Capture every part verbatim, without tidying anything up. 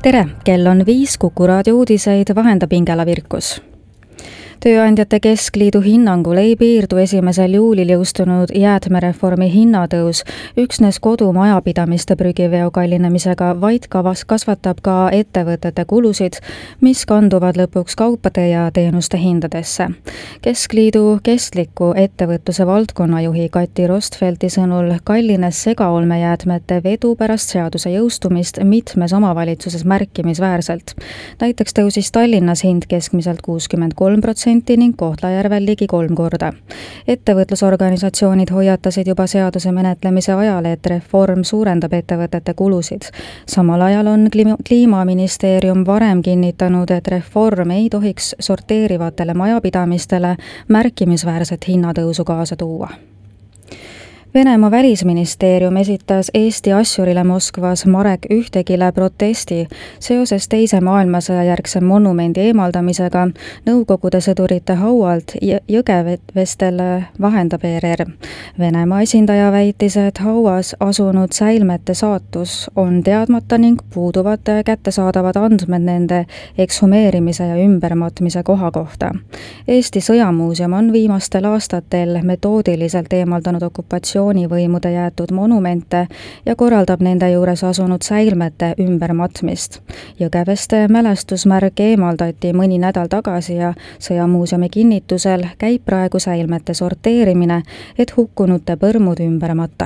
tere, kell on viis, Kuku raadio uudiseid vahendab Ingela Virkus. Tööandjate Keskliidu hinnangul ei piirdu esimesel juulil jõustunud jäätmereformi hinnatõus üksnes kodumajapidamiste prügiveo kallinemisega, vaid kavas kasvatab ka ettevõtete kulusid, mis kanduvad lõpuks kaupade ja teenuste hindadesse. Keskliidu kestliku ettevõtluse valdkonnajuhi Kati Rostfeldti sõnul kallines segaolmejäätmete vedu pärast seaduse jõustumist mitmes omavalitsuses märkimisväärselt. Näiteks tõusis Tallinnas hind keskmiselt kuuskümmend kolm protsenti ning Kohtla-Järvel ligi kolm korda. Ettevõtlusorganisatsioonid hoiatasid juba seaduse menetlemise ajal, et reform suurendab ettevõtete kulusid. Samal ajal on Kliimaministeerium varem kinnitanud, et reform ei tohiks sorteerivatele majapidamistele märkimisväärset hinnatõusu kaasa tuua. Venemaa välisministeerium esitas Eesti asjurile Moskvas Marek Ühtegile protesti seoses teise maailmasõja järgse monumendi eemaldamisega Nõukogude sõdurite haualt Jõgevestel, vahendab E R R. Venemaa esindaja väitis, et hauas asunud säilmete saatus on teadmata ning puuduvad kättesaadavad andmed nende ekshumeerimise ja ümbermatmise koha kohta. Eesti Sõjamuuseum on viimastel aastatel metoodiliselt eemaldanud okupatsioon võimude jäetud monumente ja korraldab nende juures asunud säilmete ümbermatmist. Jõgeveste mälestusmärk eemaldati mõni nädal tagasi ja Sõjamuuseumi kinnitusel käib praegu säilmete sorteerimine, et hukkunute põrmud ümber matta.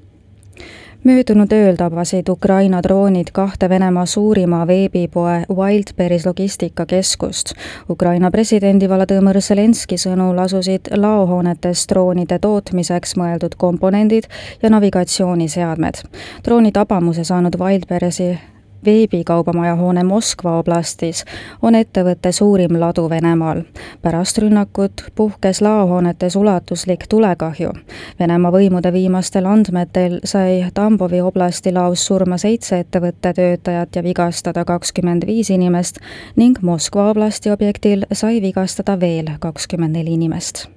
Möödunud ööl tabasid Ukraina droonid kahte Venemaa suurima veebipoe Wildberries logistikakeskust. Ukraina presidendi Volodõmõr Zelenski sõnul asusid laohoonetes droonide tootmiseks mõeldud komponendid ja navigatsiooniseadmed. Drooni tabamuse saanud Wildberriesi veebikaubamaja hoone Moskva oblastis on ettevõtte suurim ladu Venemaal. Pärast rünnakut puhkes laohoonetes ulatuslik tulekahju. Venemaa võimude viimastel andmetel sai Tambovi oblasti laos surma seitse ettevõtte töötajat ja vigastada kakskümmend viis inimest ning Moskva oblasti objektil sai vigastada veel kakskümmend neli inimest.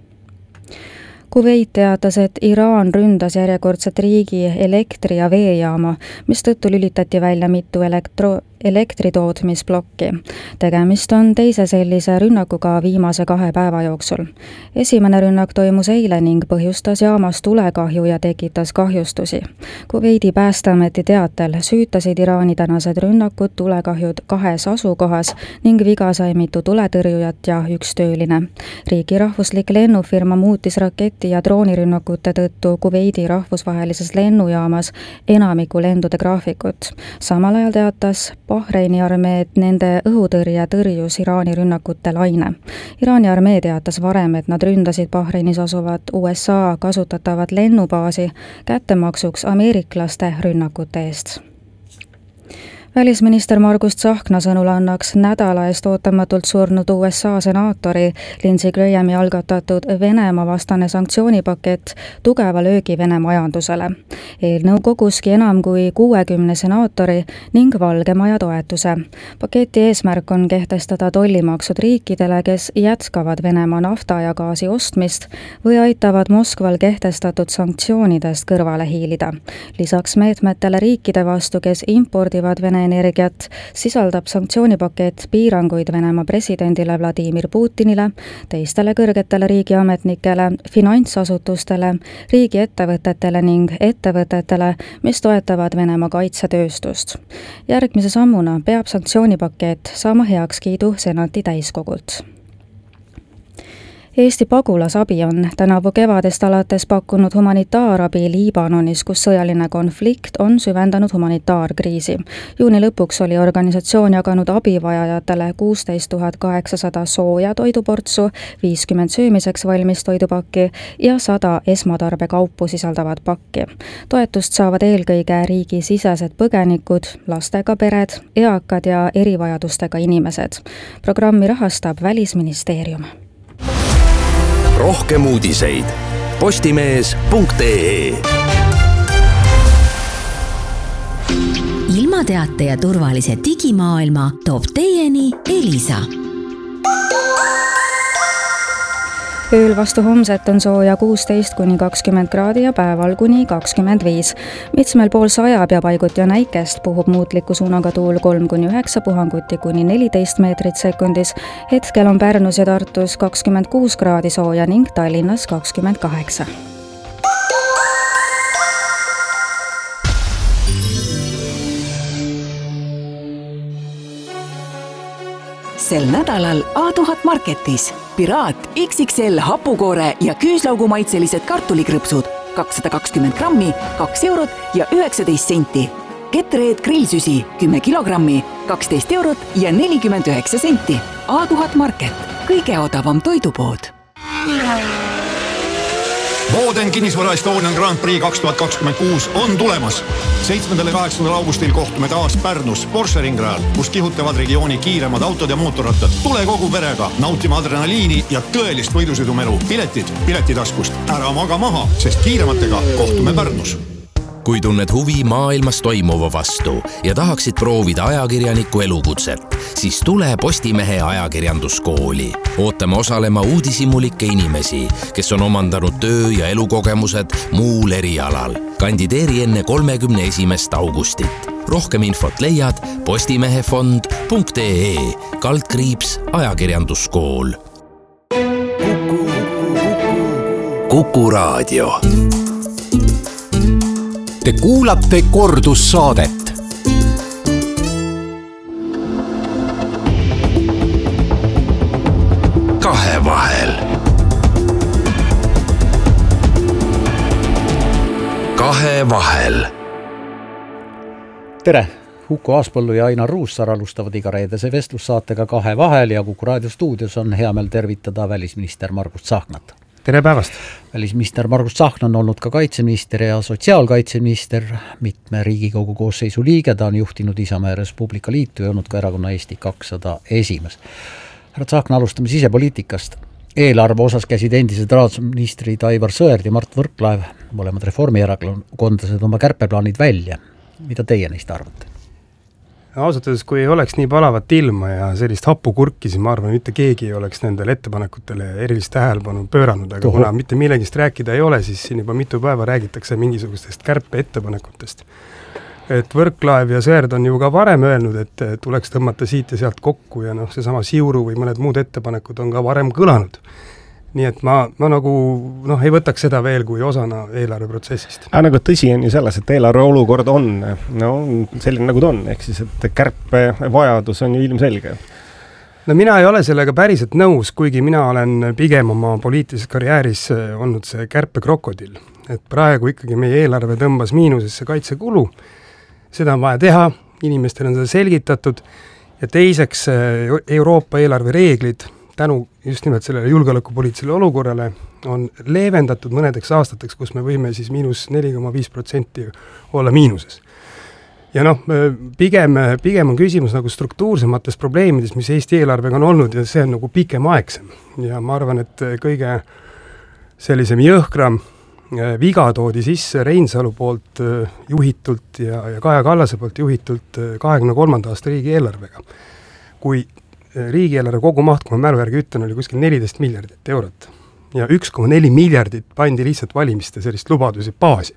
Kuveit teatas, et Iraan ründas järjekordset riigi elektri- ja veejaama, mis tõttu lülitati välja mitu elektro- elektritootmisplokki. Tegemist on teise sellise rünnakuga viimase kahe päeva jooksul. Esimene rünnak toimus eile ning põhjustas jaamas tulekahju ja tekitas kahjustusi. Kuveidi päästeameti teatel süütasid Iraani tänased rünnakud tulekahjud kahes asukohas ning viga sai mitu tuletõrjujat ja üks tööline. Riigi rahvuslik lennufirma muutis raketi ja droonirünnakute tõttu Kuveidi rahvusvahelises lennujaamas enamiku lendude graafikut. Samal ajal teatas Bahreini armee, et nende õhutõrje tõrjus Iraani rünnakute laine. Iraani armee teatas varem, et nad ründasid Bahreinis asuvat U S A kasutatavat lennubaasi kättemaksuks ameeriklaste rünnakute eest. Välisminister Margus Tsahkna sõnul annaks nädala eest ootamatult surnud U S A senaatori Lindsey Grahami algatatud Venemaa vastane sanktsioonipakett tugeva löögi Vene majandusele. Eelnõu koguski enam kui kuuekümne senaatori ning Valge Maja toetuse. Paketi eesmärk on kehtestada tollimaksud riikidele, kes jätkavad Venemaa nafta ja gaasi ostmist või aitavad Moskval kehtestatud sanktsioonidest kõrvale hiilida. Lisaks meetmetele riikide vastu, kes impordivad Vene energiat, sisaldab sanktsioonipakett piiranguid Venemaa presidendile Vladimir Putinile, teistele kõrgetele riigiametnikele, finantsasutustele, riigiettevõtetele ning ettevõtetele, mis toetavad Venemaa kaitsetööstust. Järgmise sammuna peab sanktsioonipakett saama heakskiidu senati täiskogult. Eesti pagulasabi on tänavu kevadest alates pakkunud humanitaarabi Liibanonis, kus sõjaline konflikt on süvendanud humanitaarkriisi. Juuni lõpuks oli organisatsioon jaganud abivajajatele kuusteist tuhat kaheksasada sooja toiduportsu, viiskümmend söömiseks valmis toidupakki ja sada esmatarbekaupu sisaldavat pakki. Toetust saavad eelkõige riigisisesed põgenikud, lastega pered, eakad ja erivajadustega inimesed. Programmi rahastab Välisministeerium. Rohkem uudiseid postimees punkt ee. Ilmateate ja turvalise digimaailma toob teieni Elisa. ööl vastu homset on sooja kuusteist kuni kakskümmend kraadi ja päeval kuni kakskümmend viis. Mitmel pool sajab ja paiguti on äikest, puhub muutliku suunaga tuul kolm kuni üheksa, puhanguti kuni neliteist meetrit sekundis. Hetkel on Pärnus ja Tartus kakskümmend kuus kraadi sooja ning Tallinnas kakskümmend kaheksa. Sel nädalal A tuhat Marketis Piraat X X L hapukoore ja küüslaugumaitselised kartulikrõpsud kakssada kakskümmend grammi, kaks eurot ja üheksateist senti. Ketreed grillsüsi kümme kilogrammi, kaksteist eurot ja nelikümmend üheksa senti. A tuhat Market, kõige odavam toidupood. Boden kinnisvara Estonian Grand Prix kaks tuhat kakskümmend kuus on tulemas. seitsmendal ja kaheksandal augustil kohtume taas Pärnus Porsche ringrajal, kus kihutavad regiooni kiiremad autod ja mootorrattad. Tule kogu perega nautima adrenaliini ja tõelist võidusõidumelu. Piletid piletitaskust. Ära maga maha, sest kiirematega kohtume Pärnus. Kui tunned huvi maailmas toimuva vastu ja tahaksid proovida ajakirjaniku elukutset, siis tule Postimehe ajakirjanduskooli. Ootame osalema uudishimulikke inimesi, kes on omandanud töö- ja elukogemused muul erialal. Kandideeri enne kolmekümne esimest augustit. Rohkem infot leiad postimehefond punkt ee kaldkriips ajakirjanduskool. Kuku Raadio. Te kuulate kordussaadet. Kahevahel. Kahevahel. Tere! Huko Aaspõllu ja Ainar Ruussaar alustavad iga reedese vestlussaatega Kahevahel ja Kuku Raadio stuudios on hea meel tervitada välisminister Margus Tsahknat. Tere päevast! Välisminister Margus Tsahkna on olnud ka kaitseminister ja sotsiaalkaitseminister, mitme Riigikogu koosseisu liige, ta on juhtinud Isamaa ja Res Publica Liitu ja olnud ka erakonna Eesti kakssada esimees. Härra Tsahkna, alustame sisepoliitikast. Eelarve osas käisid endised rahandusministrid Aivar Sõerd ja Mart Võrklaev, mõlemad reformierakondlased oma kärpeplaanid välja. Mida teie neist arvate? Ausalt öeldes, kui ei oleks nii palavat ilma ja sellist hapukurki, siis ma arvan, mitte keegi ei oleks nendele ettepanekutele erilist tähelepanu pööranud, aga Toho. kuna mitte millegist rääkida ei ole, siis siin juba mitu päeva räägitakse mingisugustest kärpe ettepanekutest. Et Võrklaev ja Sõerd on ju ka varem öelnud, et tuleks tõmmata siit ja sealt kokku ja noh, seesama Siuru või mõned muud ettepanekud on ka varem kõlanud. Nii et ma, ma nagu noh, ei võtaks seda veel kui osana eelarveprotsessist. Aga nagu tõsi on ju selles, et eelarve olukord on, no, selline nagu ta on, ehk siis, et kärpe vajadus on ju ilmselge. No mina ei ole sellega päriselt nõus, kuigi mina olen pigem oma poliitilises karjääris olnud see kärpekrokodil. Et praegu ikkagi meie eelarve tõmbas miinusesse kaitsekulu, seda on vaja teha, inimestel on seda selgitatud ja teiseks Euroopa eelarve reeglid tänu just nimelt sellele julgeolekupoliitilisele olukorrale on leevendatud mõnedeks aastateks, kus me võime siis miinus neli koma viis protsenti olla miinuses. Ja noh, pigem, pigem on küsimus nagu struktuursemates probleemides, mis Eesti eelarvega on olnud ja see on nagu pikem aegsem. Ja ma arvan, et kõige sellisem jõhkram viga toodi sisse Reinsalu poolt juhitult ja, ja Kaja Kallase poolt juhitult kahekümne kolmanda aasta riigi eelarvega. Kui riigieelarve kogumaht, kui ma mälu järgi ütlen, oli kuskil neliteist miljardit eurot. Ja üks koma neli miljardit pandi lihtsalt valimiste sellist lubadusi baasi.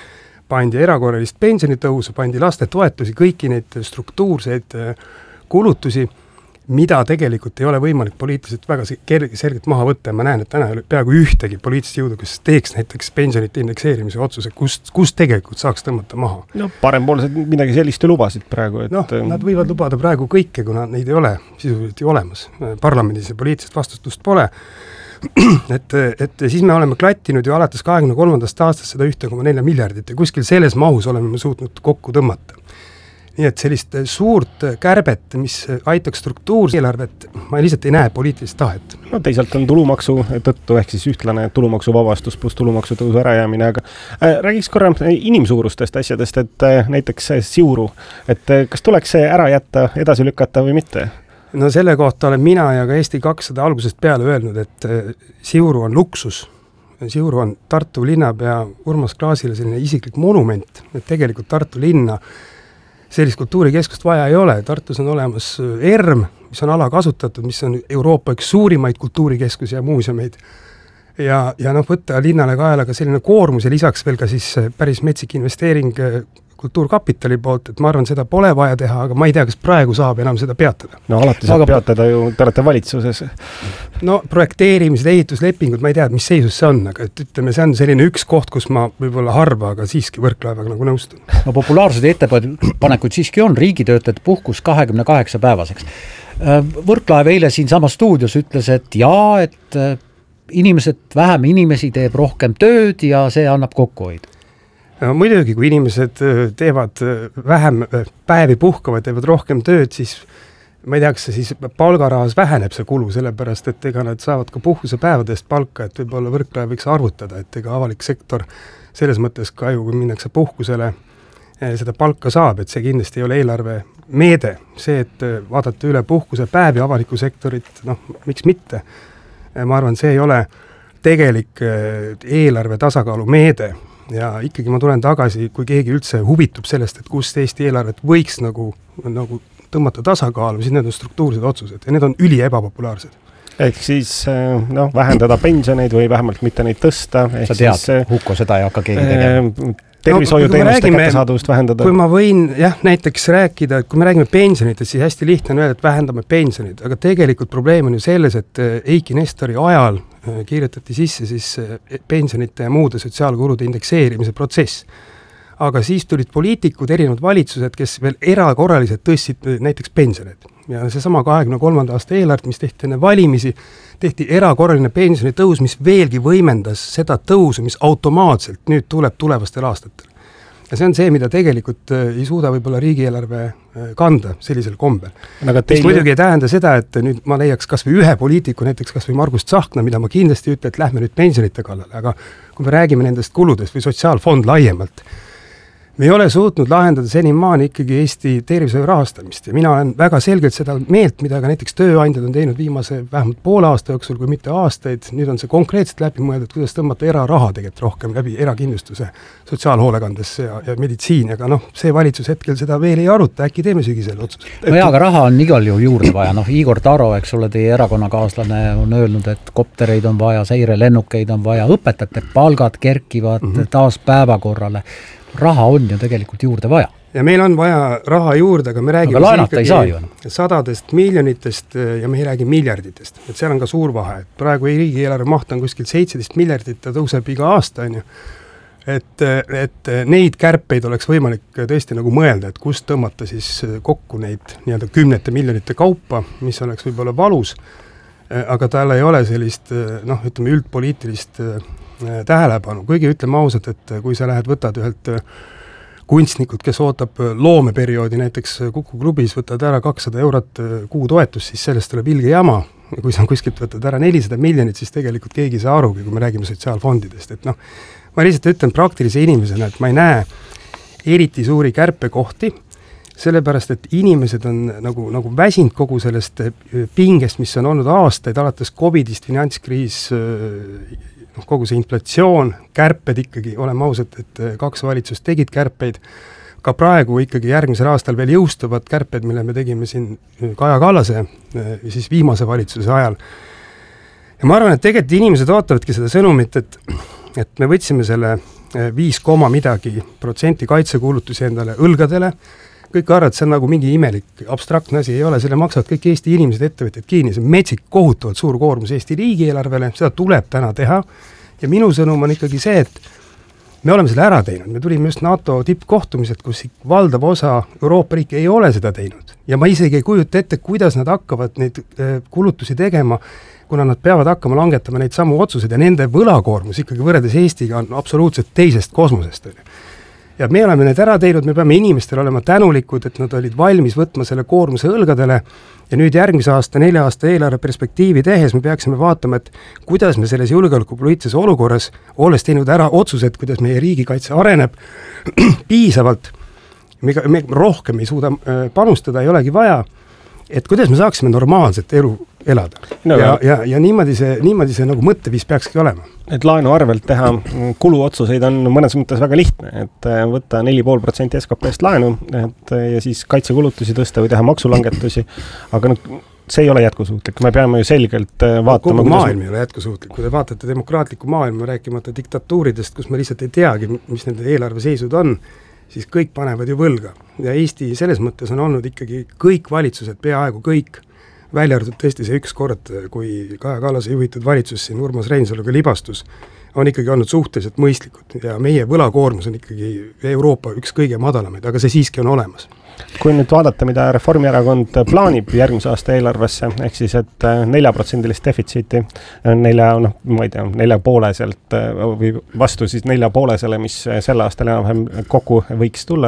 Pandi erakorralist pensionitõusu, pandi laste toetusi, kõiki neid struktuurseid kulutusi, mida tegelikult ei ole võimalik poliitiliselt väga selgelt maha võtta ja ma näen, et täna ei ole peaaegu ühtegi poliitilist jõudu, kes teeks näiteks pensionite indekseerimise otsuse, kust, kust tegelikult saaks tõmmata maha. No parempoolsed midagi sellist ju lubasid praegu. Et... noh, nad võivad lubada praegu kõike, kuna neid ei ole sisuliselt ju olemas. Parlamendis ja poliitilist vastutust pole. et, et siis me oleme klattinud ju alates kahekümne kolmandast aastast seda üks koma neli miljardit ja kuskil selles mahus oleme me suutnud kokku tõmmata. Nii et sellist suurt kärbet, mis aitaks struktuurse eelarvet, ma lihtsalt ei näe poliitilist tahet. No teisalt on tulumaksu tõttu, ehk siis ühtlane tulumaksu vabastus pluss tulumaksu tõusu ärajäämine, aga äh, räägiks korra inimsuurustest asjadest, et äh, näiteks Siuru, et äh, kas tuleks see ära jätta, edasi lükata või mitte? No selle kohta olen mina ja ka Eesti kakssada algusest peale öelnud, et äh, Siuru on luksus. Siuru on Tartu linnapea Urmas Klaasile selline isiklik monument, et tegelikult Tartu linna sellist kultuurikeskust vaja ei ole. Tartus on olemas ERM, mis on ala kasutatud, mis on Euroopa üks suurimaid kultuurikeskusi ja muuseumeid. ja, ja noh, võtta linnale kaela ka selline koormus ja lisaks veel ka siis päris metsik investeering kultuurkapitali poolt, et ma arvan, seda pole vaja teha, aga ma ei tea, kas praegu saab enam seda peatada. No alati saab aga... peatada ju, te olete valitsuses. No projekteerimised, ehituslepingud, ma ei tea, mis seisus see on, aga et ütleme, see on selline üks koht, kus ma võib-olla harva, aga siiski Võrklaevaga nagu nõustun. No populaarsed ettepanekuid siiski on, riigitöötajad puhkus kahekümne kaheksa päevaseks. Võrklaev eile siin sama stuudios ütles, et jaa, et inimesed, vähem inimesi teeb rohkem tööd ja see annab kokkuhoidu. No, muidugi, kui inimesed teevad vähem päevi puhkavad, teevad rohkem tööd, siis ma ei tea, kas see siis palgarahas väheneb see kulu, sellepärast, et ega nad saavad ka puhkusepäevadest palka, et võib-olla Võrklaev võiks arvutada, et ega avalik sektor selles mõttes ka ju, kui minnakse puhkusele, seda palka saab, et see kindlasti ei ole eelarve meede. See, et vaadata üle puhkusepäevi avaliku sektorit, noh, miks mitte? Ma arvan, see ei ole tegelik eelarve tasakaalu meede. Ja ikkagi ma tulen tagasi, kui keegi üldse huvitub sellest, et kust Eesti eelarvet võiks nagu, nagu tõmmata tasakaalu, siis need on struktuursed otsused ja need on üli ebapopulaarsed. Ehk siis no, vähendada pensioneid või vähemalt mitte neid tõsta. Sa tead, siis, Hukko, seda ei hakka keegi tegema. Tervishoiuteenuste no, kättesaadavust vähendada. Kui ma võin jah, näiteks rääkida, et kui me räägime pensionitest, siis hästi lihtne on öelda, et vähendame pensionid, aga tegelikult probleem on ju selles, et Eiki Nestori ajal kirjutati sisse siis pensionite ja muude sotsiaalkulude indekseerimise protsess. Aga siis tulid poliitikud, erinevad valitsused, kes veel erakorraliselt tõstsid näiteks pensionid. Ja see sama kahekümne kolmanda aasta eelarvet, mis tehti enne valimisi, tehti erakorraline pensioni tõus, mis veelgi võimendas seda tõusu, mis automaatselt nüüd tuleb tulevastel aastatel. Ja see on see, mida tegelikult ei suuda võib-olla riigieelarve kanda sellisel kombel. Aga teil... Mis muidugi ei tähenda seda, et nüüd ma leiaks kas või ühe poliitiku, näiteks kas või Margus Tsahkna, mida ma kindlasti ütlen, et lähme nüüd pensionite kallale, aga kui me räägime nendest kuludest või sotsiaalfond laiemalt, me ei ole suutnud lahendada senimaani ikkagi Eesti tervishoiu rahastamist ja mina olen väga selgelt seda meelt, mida ka näiteks tööandjad on teinud viimase vähemalt poole aasta jooksul, kui mitte aastaid, nüüd on see konkreetselt läbi mõeldud, kuidas tõmmata eraraha tegelikult rohkem läbi erakindlustuse sotsiaalhoolekandesse ja, ja meditsiin, aga noh, see valitsus hetkel seda veel ei aruta, äkki teeme sügisel otsust. No jaa, aga raha on igal ju juurde vaja, noh Igor Taro, eks ole, teie erakonnakaaslane on öelnud, et koptereid on vaja, seirelennukeid on vaja, õpetajate palgad kerkivad mm-hmm. taas päevakorrale. Raha on ju tegelikult juurde vaja. Ja meil on vaja raha juurde, aga me räägime aga laenata ei saa ju. sadadest miljonitest ja me ei räägi miljarditest. Et seal on ka suur vahe. Et praegu riigieelarve maht on kuskil seitseteist miljardit, ta tõuseb iga aasta. On ju. Et, et neid kärpeid oleks võimalik tõesti nagu mõelda, et kust tõmmata siis kokku neid nii-öelda kümnete miljonite kaupa, mis oleks võib-olla valus, aga tal ei ole sellist noh, ütleme üldpoliitilist tähelepanu, kuigi ütleme ausalt, et kui sa lähed, võtad ühelt kunstnikult, kes ootab loomeperioodi näiteks Kuku klubis, võtad ära kakssada eurot kuu toetust, siis sellest tuleb ilge jama. Kui sa kuskilt võtad ära nelisada miljonit, siis tegelikult keegi ei saa arugi, kui me räägime sotsiaalfondidest. Et noh, ma lihtsalt ütlen praktilise inimesena, et ma ei näe eriti suuri kärpekohti, sellepärast, et inimesed on nagu, nagu väsinud kogu sellest pingest, mis on olnud aastaid, alates Covidist, finantskriis, kogu see inflatsioon, kärped ikkagi, oleme ausad, et kaks valitsust tegid kärpeid, ka praegu ikkagi järgmisel aastal veel jõustuvad kärped, mille me tegime siin Kaja Kallase siis viimase valitsuse ajal. Ja ma arvan, et tegelikult inimesed ootavadki seda sõnumit, et, et me võtsime selle viis koma midagi protsenti kaitsekulutusi endale õlgadele, kõik arvad, see on nagu mingi imelik, abstraktne asi ei ole, selle maksavad kõik Eesti inimesed, ettevõtjad kiinni, see on metsik kohutavalt suur koormus Eesti riigieelarvele, seda tuleb täna teha ja minu sõnum on ikkagi see, et me oleme selle ära teinud, me tulime just NATO tippkohtumiselt, kus valdav osa Euroopa riike ei ole seda teinud ja ma isegi ei kujuta ette, kuidas nad hakkavad neid kulutusi tegema, kuna nad peavad hakkama langetama neid samu otsuseid ja nende võlakoormus ikkagi võrreldes Eestiga on absoluutselt teisest kosmosest. Ja me oleme need ära teinud, me peame inimestel olema tänulikud, et nad olid valmis võtma selle koormuse õlgadele ja nüüd järgmise aasta, nelja aasta eelarve perspektiivi tehes me peaksime vaatama, et kuidas me selles julgeolekupoliitilises olukorras, olles teinud ära otsused, kuidas meie riigikaitse areneb piisavalt, me, me rohkem ei suuda panustada, ei olegi vaja, et kuidas me saaksime normaalset elu elada no, ja, ja, ja niimoodi see, niimoodi see nagu mõtteviis peakski olema. Et laenu arvelt teha kuluotsuseid on mõnes mõttes väga lihtne, et võtta neli pool protsenti S K P-st laenu et, ja siis kaitsekulutusi tõsta või teha maksulangetusi, aga nüüd see ei ole jätkusuutlik, me peame ju selgelt vaatama... Kogu maailm ei ole jätkusuutlik, kui te vaatate demokraatlikku maailma, rääkimata diktatuuridest, kus me lihtsalt ei teagi, mis nende eelarveseisud on, siis kõik panevad ju võlga. Ja Eesti selles mõttes on olnud ikkagi kõik valitsused, peaaegu kõik, välja arvatud tõesti see üks kord, kui Kaja Kallase juhitud valitsus siin Urmas Reinsaluga libastus, on ikkagi olnud suhteliselt mõistlikud ja meie võlakoormus on ikkagi Euroopa üks kõige madalamaid, aga see siiski on olemas. Kui nüüd vaadata, mida Reformierakond plaanib järgmise aasta eelarvesse, ehk siis, et neljaprotsendilist defitsiiti, nelja, noh, ma ei tea, nelja poole sealt või vastu siis nelja poolesele, mis selle aastal enam kokku võiks tulla,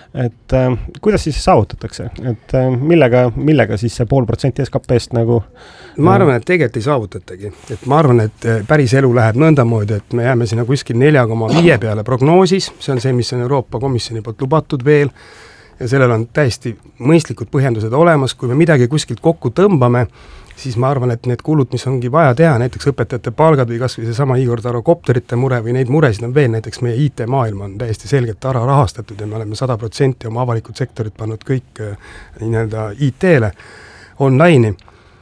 et kuidas siis saavutatakse? Et millega, millega siis see pool protsenti S K P-st nagu... Ma arvan, et tegelikult ei saavutatagi. Et ma arvan, et päris elu läheb nõndamoodi, et me jääme sinna kuskil nelja koma viis peale prognoosis, see on see, mis on Euroopa Komisjoni poolt lubatud veel, ja sellel on täiesti mõistlikud põhjendused olemas, kui me midagi kuskilt kokku tõmbame, siis ma arvan, et need kulud, mis ongi vaja teha, näiteks õpetajate palgad või kas või see sama Igor Taro kopterite mure või neid muresid on veel, näiteks meie I T-maailm on täiesti selgelt ära rahastatud ja me oleme sada protsenti oma avalikud sektorid pannud kõik nii-öelda I T-le online'i.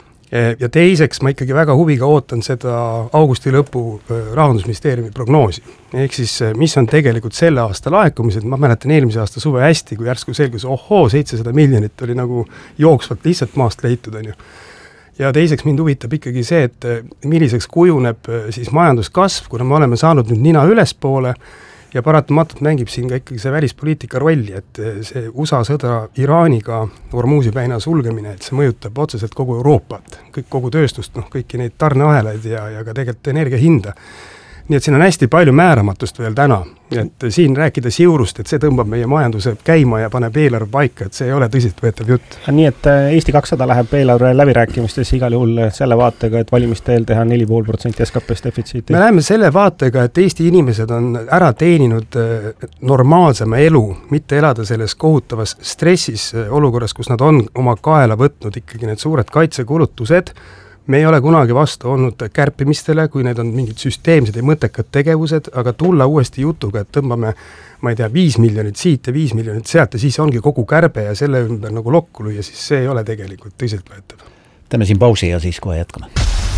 Ja teiseks ma ikkagi väga huviga ootan seda augusti lõpu Rahandusministeeriumi prognoosi. Ehk siis, mis on tegelikult selle aasta laekumised, ma mäletan eelmise aasta suve hästi, kui järsku selgus, ohoo, seitsesada miljonit oli nagu jooksvalt lihtsalt maast leitud, on ju. Ja teiseks mind huvitab ikkagi see, et milliseks kujuneb siis majanduskasv, kuna me oleme saanud nüüd nina ülespoole ja paratamatult mängib siin ka ikkagi see välispoliitika rolli, et see U S A sõda Iraaniga, Hormuzi väina sulgemine, et see mõjutab otseselt kogu Euroopat, kõik, kogu tööstust, noh, kõiki neid tarneahelaid ja, ja ka tegelikult energia hinda. Nii et siin on hästi palju määramatust veel täna, et siin rääkides jõurust, et see tõmbab meie majanduse käima ja paneb eelarve paika, et see ei ole tõsiselt võetav jutt. Nii et Eesti kakssada läheb eelarve läbirääkimistes igal juhul selle vaatega, et valimiste eel teha neli pool protsenti S K P-st defitsiiti. Me läheme selle vaatega, et Eesti inimesed on ära teeninud normaalsema elu, mitte elada selles kohutavas stressis olukorras, kus nad on oma kaela võtnud ikkagi need suured kaitsekulutused. Me ei ole kunagi vastu olnud kärpimistele, kui need on mingid süsteemsed ja mõttekad tegevused, aga tulla uuesti jutuga, et tõmbame, ma ei tea, viis miljonit siit ja viis miljonit sealt ja siis ongi kogu kärbe ja selle ümber nagu lokku lüüa, siis see ei ole tegelikult tõsiselt võetav. Teeme siin pausi ja siis kohe jätkame.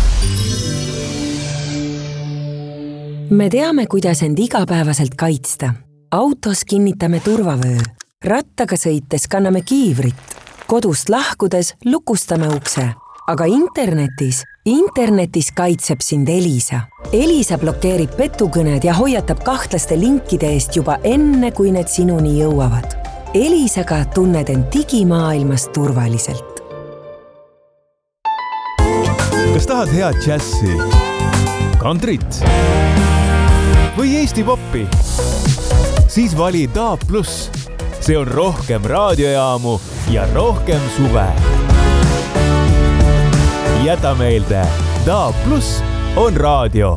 Me teame, kuidas end igapäevaselt kaitsta. Autos kinnitame turvavöö. Rattaga sõites kanname kiivrit. Kodust lahkudes lukustame ukse. Aga internetis, internetis kaitseb sind Elisa. Elisa blokeerib petukõned ja hoiatab kahtlaste linkide eest juba enne, kui need sinuni jõuavad. Elisaga tunned end digimaailmas turvaliselt. Kas tahad head džässi, kantrit või Eesti poppi? Siis vali D A B plus. See on rohkem raadiojaamu ja rohkem suve. Jäta meelde, D A B plus on raadio.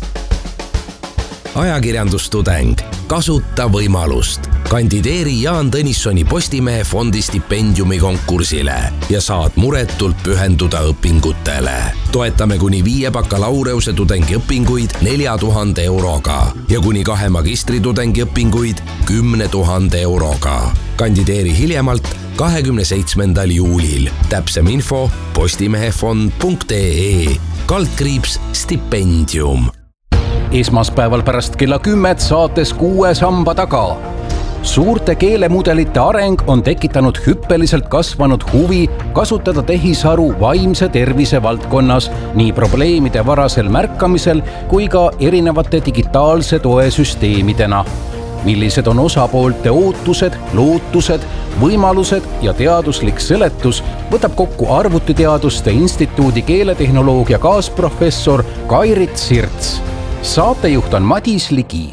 Ajakirjandustudeng, kasuta võimalust. Kandideeri Jaan Tõnissoni Postimehe fondi stipendiumi konkursile ja saad muretult pühenduda õpingutele. Toetame kuni viie bakalaureuse tudengi õpinguid nelja tuhande euroga ja kuni kahe magistritudengi õpinguid kümne tuhande euroga. Kandideeri hiljemalt kahekümne seitsmendal juulil. Täpsem info postimehefond punkt ee, kaldkriips stipendium. Esmaspäeval pärast kella kümmet saates Kuue samba taga. Suurte keelemudelite areng on tekitanud hüppeliselt kasvanud huvi kasutada tehisaru vaimse tervise valdkonnas nii probleemide varasel märkamisel kui ka erinevate digitaalse toesüsteemidena. Millised on osapoolte ootused, lootused, võimalused ja teaduslik seletus, võtab kokku Arvutiteaduste Instituudi keeletehnoloogia kaasprofessor Kairit Sirts. Saatejuht on Madis Ligi.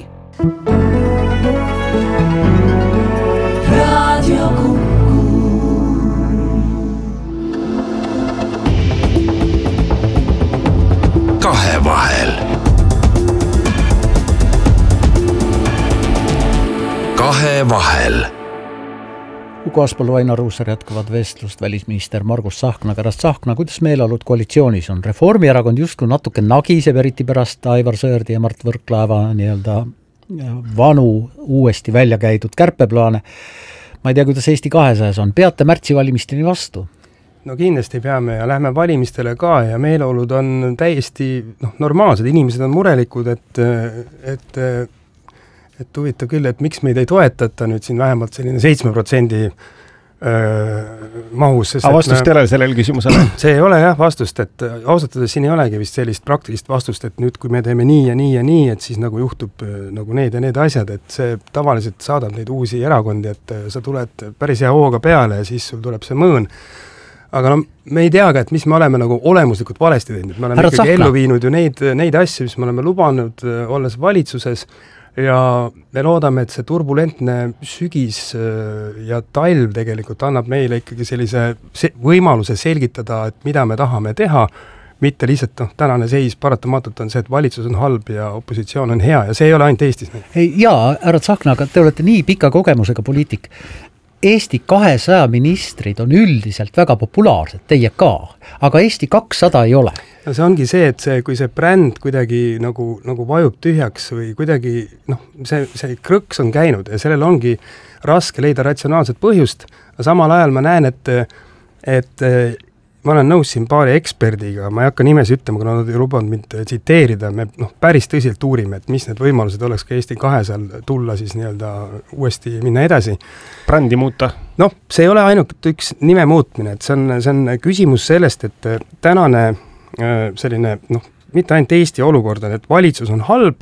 Radio Kuku. Kahevahel. Kahevahel. Uku Aspal, Vaino Ruussaar jätkuvad vestlust välisminister Margus Tsahknaga. Härra Tsahkna, kuidas meeleolud koalitsioonis on? Reformierakond justkui natuke nagiseb, eriti pärast Aivar Sõerdi ja Mart Võrklaeva nii-öelda vanu uuesti välja käidud kärpeplaane. Ma ei tea, kuidas Eesti kahesajas on. Peate märtsi valimisteni vastu? No kindlasti peame ja lähme valimistele ka ja meeleolud on täiesti noh, normaalsed. Inimesed on murelikud, et, et et huvitav küll, et miks meid ei toetata nüüd siin vähemalt selline seitsme protsendi mahus. Aga vastust ei ole sellel küsimusele? See ei ole jah vastust, et ausatades siin ei olegi vist sellist praktilist vastust, et nüüd kui me teeme nii ja nii ja nii, et siis nagu juhtub nagu need ja need asjad, et see tavaliselt saadab neid uusi erakondi, et sa tuled päris hea hooga peale ja siis sul tuleb see mõõn. Aga no me ei tea ka, et mis me oleme nagu olemuslikult valesti teinud. Me oleme Härra ikkagi Tsahkna. ellu viinud ju neid, neid asju, mis me oleme lubanud olles valitsuses ja me loodame, et see turbulentne sügis ja talv tegelikult annab meile ikkagi sellise se- võimaluse selgitada, et mida me tahame teha, mitte lihtsalt noh, tänane seis paratamatult on see, et valitsus on halb ja opositsioon on hea ja see ei ole ainult Eestis. Ei, jaa, härra Tsahkna, aga te olete nii pika kogemusega poliitik. Eesti kahesaja ministrid on üldiselt väga populaarsed, teie ka, aga Eesti kakssada ei ole. No see ongi see, et see, kui see bränd kuidagi nagu, nagu vajub tühjaks või kuidagi, noh, see, see krõks on käinud ja sellel ongi raske leida ratsionaalset põhjust, aga samal ajal ma näen, et, et ma olen nõus siin paari eksperdiga, ma ei hakka nimesi ütlema, kuna nad ei lubanud mind tsiteerida, me noh, päris tõsiselt uurime, et mis need võimalused oleks ka Eesti kahesajal tulla siis nii-öelda uuesti minna edasi. Brändi muuta? Noh, see ei ole ainult üks nime muutmine, et see on, see on küsimus sellest, et tänane selline, noh, mitte ainult Eesti olukord on, et valitsus on halb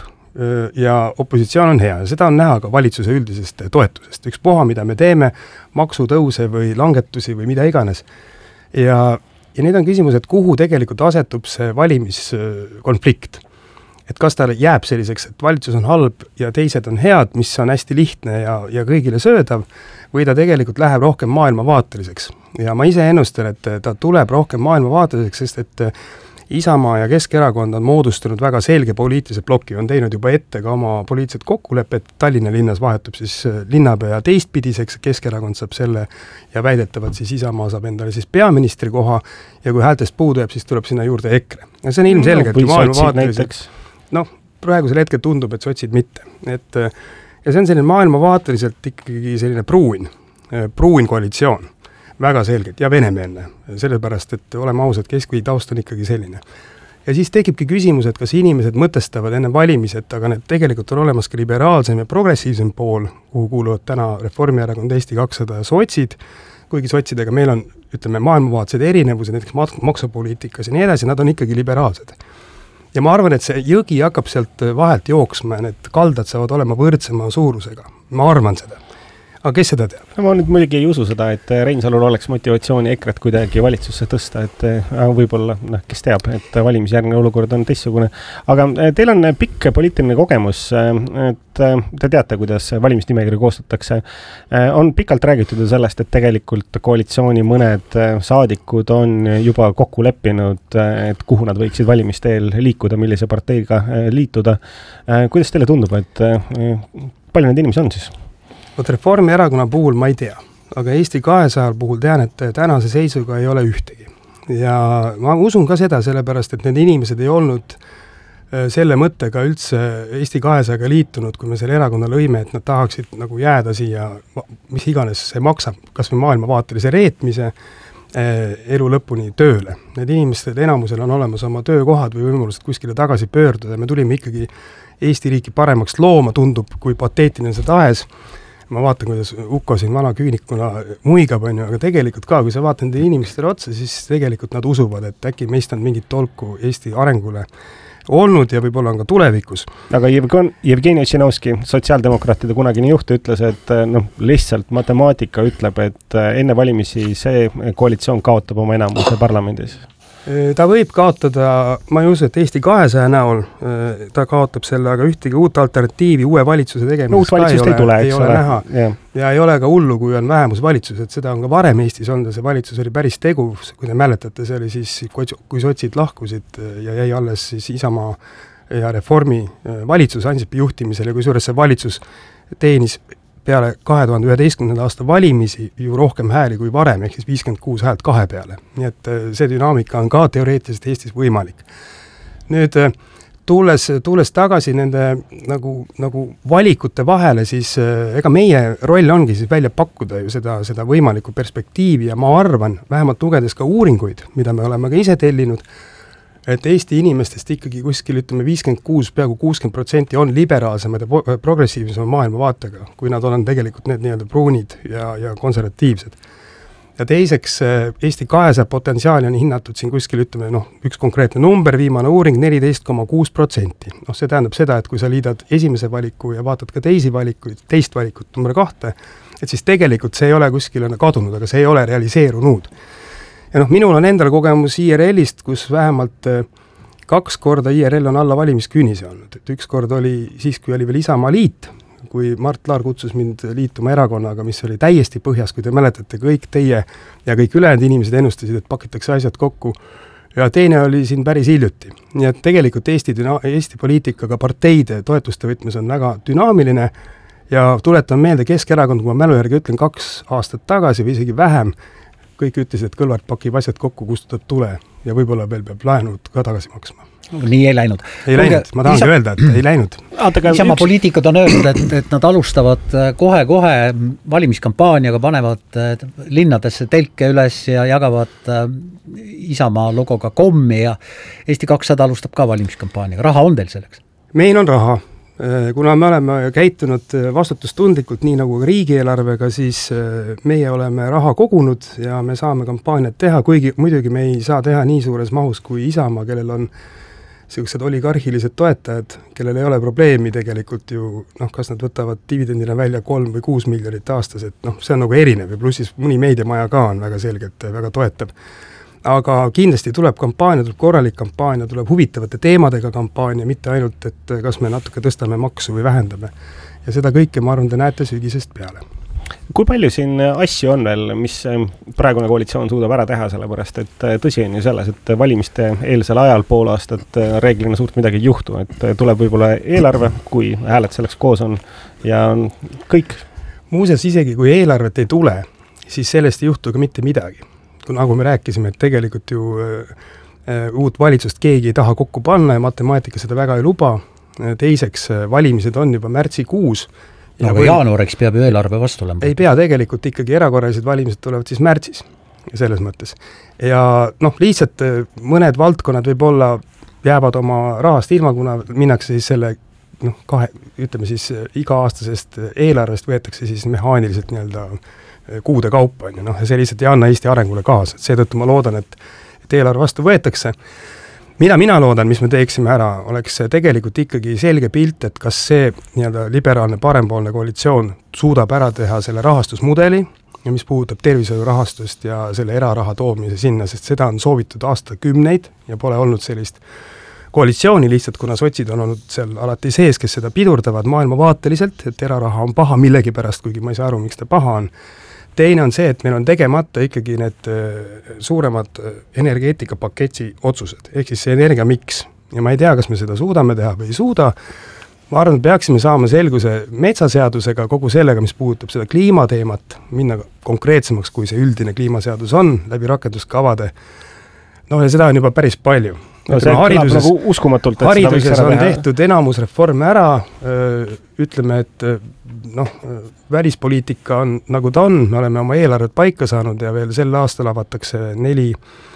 ja opositsioon on hea ja seda on näha ka valitsuse üldisest toetusest. Üks puha, mida me teeme, maksutõuse või langetusi või mida iganes. Ja, ja need on küsimus, et kuhu tegelikult asetub see valimiskonflikt. Et kas ta jääb selliseks, et valitsus on halb ja teised on head, mis on hästi lihtne ja, ja kõigile söödav, või ta tegelikult läheb rohkem maailmavaateliseks. Ja ma ise ennustan, et ta tuleb rohkem maailmavaateliseks, sest et Isamaa ja Keskerakond on moodustanud väga selge poliitilise ploki, on teinud juba ette ka oma poliitilised kokkulepped, Tallinna linnas vahetub siis linnapea teistpidiseks, Keskerakond saab selle ja väidetavad siis Isamaa saab endale siis peaministri koha ja kui häältest puudu jääb, siis tuleb sinna juurde EKRE. Ja see on ilmselgelt no, maailmavaateliseks. Noh, praegusel hetkel tundub, et sotsid mitte. Et, ja see on selline maailmavaateliselt ikkagi selline pruun, pruun koalitsioon. Väga selgelt ja venemeelne, sellepärast, et oleme ausad, keskvõi taust on ikkagi selline. Ja siis tekibki küsimus, et kas inimesed mõtestavad enne valimised, aga need tegelikult on olemas ka liberaalsem ja progressiivsem pool, kuhu kuuluvad täna Reformierakond, Eesti kakssada ja sotsid, kuigi sotsidega meil on, ütleme, maailmavaatsed erinevused, näiteks maksupoliitikas ja nii edasi, nad on ikkagi liberaalsed. Ja ma arvan, et see jõgi hakkab sealt vahelt jooksma ja need kaldad saavad olema võrdsema suurusega. Ma arvan seda. Aga kes seda teab? Ma nüüd muidugi ei usu seda, et Reinsalul oleks motivatsiooni EKRE-t kuidagi valitsusse tõsta, et võib-olla, noh, kes teab, et valimisjärgne olukord on teistsugune. Aga teil on pikk poliitiline kogemus, et te teate, kuidas valimisnimekiri koostatakse. On pikalt räägitud sellest, et tegelikult koalitsiooni mõned saadikud on juba kokku leppinud, et kuhu nad võiksid valimisteel liikuda, millise parteiga liituda. Kuidas teile tundub, et palju need inimesi on siis? Vot Reformierakonna puhul ma ei tea, aga Eesti kahesajal puhul tean, et tänase seisuga ei ole ühtegi. Ja ma usun ka seda sellepärast, et need inimesed ei olnud selle mõttega üldse Eesti kahesajaga liitunud, kui me selle erakonna lõime, et nad tahaksid nagu jääda siia, mis iganes see maksab, kas või maailmavaatelise reetmise elu lõpuni tööle. Need inimesed enamusel on olemas oma töökohad või võimalused kuskile tagasi pöörduda. Me tulime ikkagi Eesti riiki paremaks looma, tundub, kui pateetiline see tahes. Ma vaatan, kuidas Uko siin vana küünikuna muigab, on ju, aga tegelikult ka, kui sa vaatan nende inimestele otsa, siis tegelikult nad usuvad, et äkki meist on mingit tolku Eesti arengule olnud ja võib-olla on ka tulevikus. Aga Jevgeni Ossinovski, sotsiaaldemokraatide kunagine juht, ütles, et noh, lihtsalt matemaatika ütleb, et enne valimisi see koalitsioon kaotab oma enamuse parlamendis. Ta võib kaotada, ma ei usu, et Eesti kahesaja näol ta kaotab selle, aga ühtegi uut alternatiivi uue valitsuse tegemiseks no, uut valitsust ei, ei ole, ei ole näha. Yeah. Ja ei ole ka hullu, kui on vähemusvalitsus, et seda on ka varem Eestis olnud ja see valitsus oli päris teguv, kui te mäletate, see oli siis, kui sotsid lahkusid ja jäi alles siis Isamaa ja Reformi valitsus Ansipi juhtimisel ja kui suures see valitsus teenis peale kahe tuhande üheteistkümnenda aasta valimisi ju rohkem hääli kui varem, ehk siis viiskümmend kuus häält kahe peale. Nii et see dünaamika on ka teoreetiliselt Eestis võimalik. Nüüd tulles, tulles tagasi nende nagu, nagu valikute vahele, siis ega meie roll ongi siis välja pakkuda ju seda, seda võimalikku perspektiivi ja ma arvan, vähemalt lugedes ka uuringuid, mida me oleme ka ise tellinud, et Eesti inimestest ikkagi kuskil, ütleme, viiskümmend kuus, peaaegu kuuskümmend protsenti on liberaalsemad ja progressiivsema maailmavaatega, kui nad on tegelikult need nii-öelda pruunid ja, ja konservatiivsed. Ja teiseks, Eesti kahesaja potentsiaali on hinnatud siin kuskil, ütleme, noh, üks konkreetne number, viimane uuring, neliteist koma kuus protsenti. Noh, see tähendab seda, et kui sa liidad esimese valiku ja vaatad ka teisi valikuid, teist valikut number kahte, et siis tegelikult see ei ole kuskil kadunud, aga see ei ole realiseerunud. Ja noh, minul on endal kogemus I R L-ist, kus vähemalt kaks korda I R L on alla valimiskünnise olnud. Et üks kord oli siis, kui oli veel Isamaa liit, kui Mart Laar kutsus mind liituma erakonnaga, mis oli täiesti põhjas, kui te mäletate, kõik teie ja kõik ülejäänud inimesed ennustasid, et pakitakse asjad kokku. Ja teine oli siin päris hiljuti. Nii et tegelikult Eesti, düna- Eesti poliitikaga parteide toetuste võtmes on väga dünaamiline ja tuletan meelde Keskerakond, kui ma mälu järgi ütlen kaks aastat tagasi või isegi vähem, kõik ütlesid, et Kõlvart pakib asjad kokku, kustutab tule ja võib-olla veel peab laenud ka tagasi maksma. Nii ei läinud. Ei läinud, ma tahangi öelda, et ei läinud. Isamaa üks... poliitikud on öelnud, et, et nad alustavad kohe-kohe valimiskampaaniaga, panevad linnadesse telke üles ja jagavad Isamaa logoga kommi ja Eesti kakssada alustab ka valimiskampaaniaga. Raha on teil selleks? Meil on raha. Kuna me oleme käitunud vastutustundlikult nii nagu riigieelarvega, siis meie oleme raha kogunud ja me saame kampaaniat teha, kuigi muidugi me ei saa teha nii suures mahus kui Isamaa, kellel on sellised oligarhilised toetajad, kellel ei ole probleemi tegelikult ju, noh, kas nad võtavad dividendina välja kolm või kuus miljonit aastas, et noh, see on nagu erinev ja plussis mõni meediamaja ka on väga selgelt väga toetav. Aga kindlasti tuleb kampaania, tuleb korralik kampaania, tuleb huvitavate teemadega kampaania, mitte ainult, et kas me natuke tõstame maksu või vähendame. Ja seda kõike, ma arvan, te näete sügisest peale. Kui palju siin asju on veel, mis praegune koalitsioon suudab ära teha, sellepärast, et tõsi on ju selles, et valimiste eelsel ajal pool aastat reeglina suurt midagi ei juhtu, et tuleb võib-olla eelarve, kui hääled selleks koos on ja on kõik. Muuseas, isegi kui eelarvet ei tule, siis sellest ei juhtu ka mitte midagi. Nagu me rääkisime, et tegelikult ju äh, uut valitsust keegi ei taha kokku panna ja matemaatika seda väga ei luba. Teiseks, valimised on juba märtsikuus. No, aga või... jaanuariks peab ju eelarve vastu olema. Ei pea tegelikult ikkagi erakorralised valimised tulevad siis märtsis, selles mõttes. Ja noh, lihtsalt mõned valdkonnad võib-olla jäävad oma rahast ilma, kuna minnakse siis selle noh, kahe, ütleme siis iga-aastasest eelarvest võetakse siis mehaaniliselt nii-öelda kuude kaupa, on ju, noh, ja see lihtsalt ei anna Eesti arengule kaasa, et seetõttu ma loodan, et, et eelarve vastu võetakse. Mida mina loodan, mis me teeksime ära, oleks tegelikult ikkagi selge pilt, et kas see nii-öelda liberaalne parempoolne koalitsioon suudab ära teha selle rahastusmudeli, ja mis puudutab tervishoiu rahastust ja selle eraraha toomise sinna, sest seda on soovitud aastakümneid ja pole olnud sellist koalitsiooni lihtsalt, kuna sotsid on olnud seal alati sees, kes seda pidurdavad maailmavaateliselt, et eraraha on paha millegi pärast, kuigi ma ei saa aru, miks ta paha on. Teine on see, et meil on tegemata ikkagi need suuremad energeetikapaketi otsused, ehk siis see energia miks. Ja ma ei tea, kas me seda suudame teha või ei suuda. Ma arvan, et peaksime saama selguse metsaseadusega kogu sellega, mis puudutab seda kliimateemat, minna konkreetsemaks, kui see üldine kliimaseadus on, läbi rakenduskavade. No ja seda on juba päris palju. No, see hariduses, nagu uskumatult, et hariduses seda on tehtud enamus reforme ära, ütleme, et noh, välispoliitika on nagu ta on, me oleme oma eelarvet paika saanud ja veel sel aastal avatakse neli,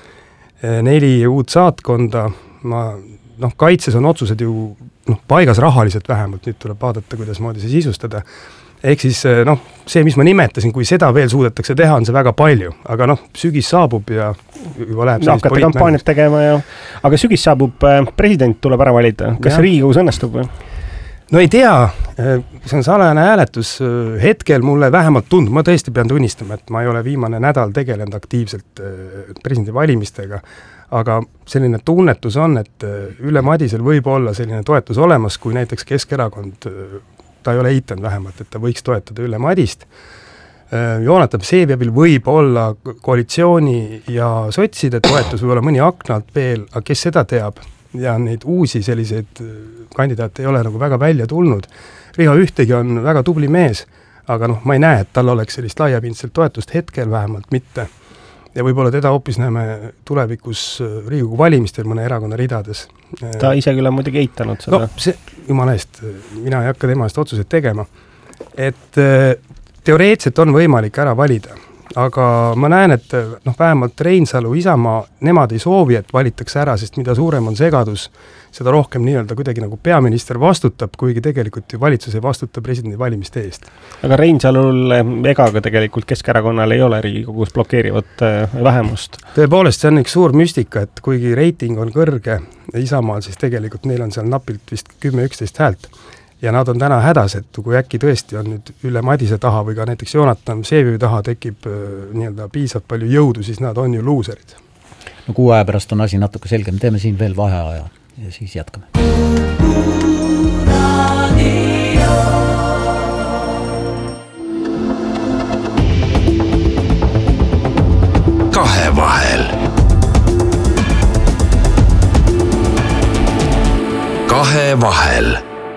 neli uut saatkonda, ma, noh, kaitses on otsused ju noh, paigas rahaliselt vähemalt, nüüd tuleb vaadata, kuidas moodi see sisustada. Ehk siis noh, see, mis ma nimetasin, kui seda veel suudetakse teha, on see väga palju, aga noh, sügis saabub ja juba läheb no, hakkate kampaaniat tegema ja, aga sügis saabub, president tuleb ära valida, kas ja. Riigikogus õnnestub või? No ei tea, see on salajane hääletus, hetkel mulle vähemalt tundub, ma tõesti pean tunnistama, et ma ei ole viimane nädal tegelenud aktiivselt presidendi valimistega, aga selline tunnetus on, et üle Madisel võib olla selline toetus olemas, kui näiteks Keskerakond, ta ei ole eitanud vähemalt, et ta võiks toetada üle Madist. Joonatan Vseviovil võib olla koalitsiooni ja sotside toetus, võib olla mõni aknalt veel, aga kes seda teab? Ja neid uusi selliseid kandidaate ei ole nagu väga välja tulnud. Riho Ühtegi on väga tubli mees, aga noh, ma ei näe, et tal oleks sellist laiapindselt toetust hetkel vähemalt mitte. Ja võib-olla teda hoopis näeme tulevikus Riigikogu valimistel mõne erakonna ridades. Ta ise küll on muidugi eitanud seda. No see, jumala eest, mina ei hakka tema eest otsuseid tegema. Et teoreetselt on võimalik ära valida, aga ma näen, et noh, vähemalt Reinsalu, Isamaa, nemad ei soovi, et valitaks ära, sest mida suurem on segadus, seda rohkem nii-öelda kuidagi nagu peaminister vastutab, kuigi tegelikult ju valitsus ei vastuta presidendi valimiste eest. Aga Reinsalul ega ka tegelikult Keskerakonnal ei ole Riigikogus blokeerivat vähemust. Tõepoolest, see on üks suur müstika, et kuigi reiting on kõrge Isamaal, siis tegelikult neil on seal napilt vist kümme üksteist häält. Ja nad on täna hädas, et kui äkki tõesti on nüüd üle Madise taha või ka näiteks Jonatan Vsevioi taha tekib nii-öelda piisavalt palju jõudu, siis nad on ju luuserid. No kuu aja pärast on asi natuke selgem, teeme siin veel vaheaja ja siis jätkame. Kahevahel. Kahevahel.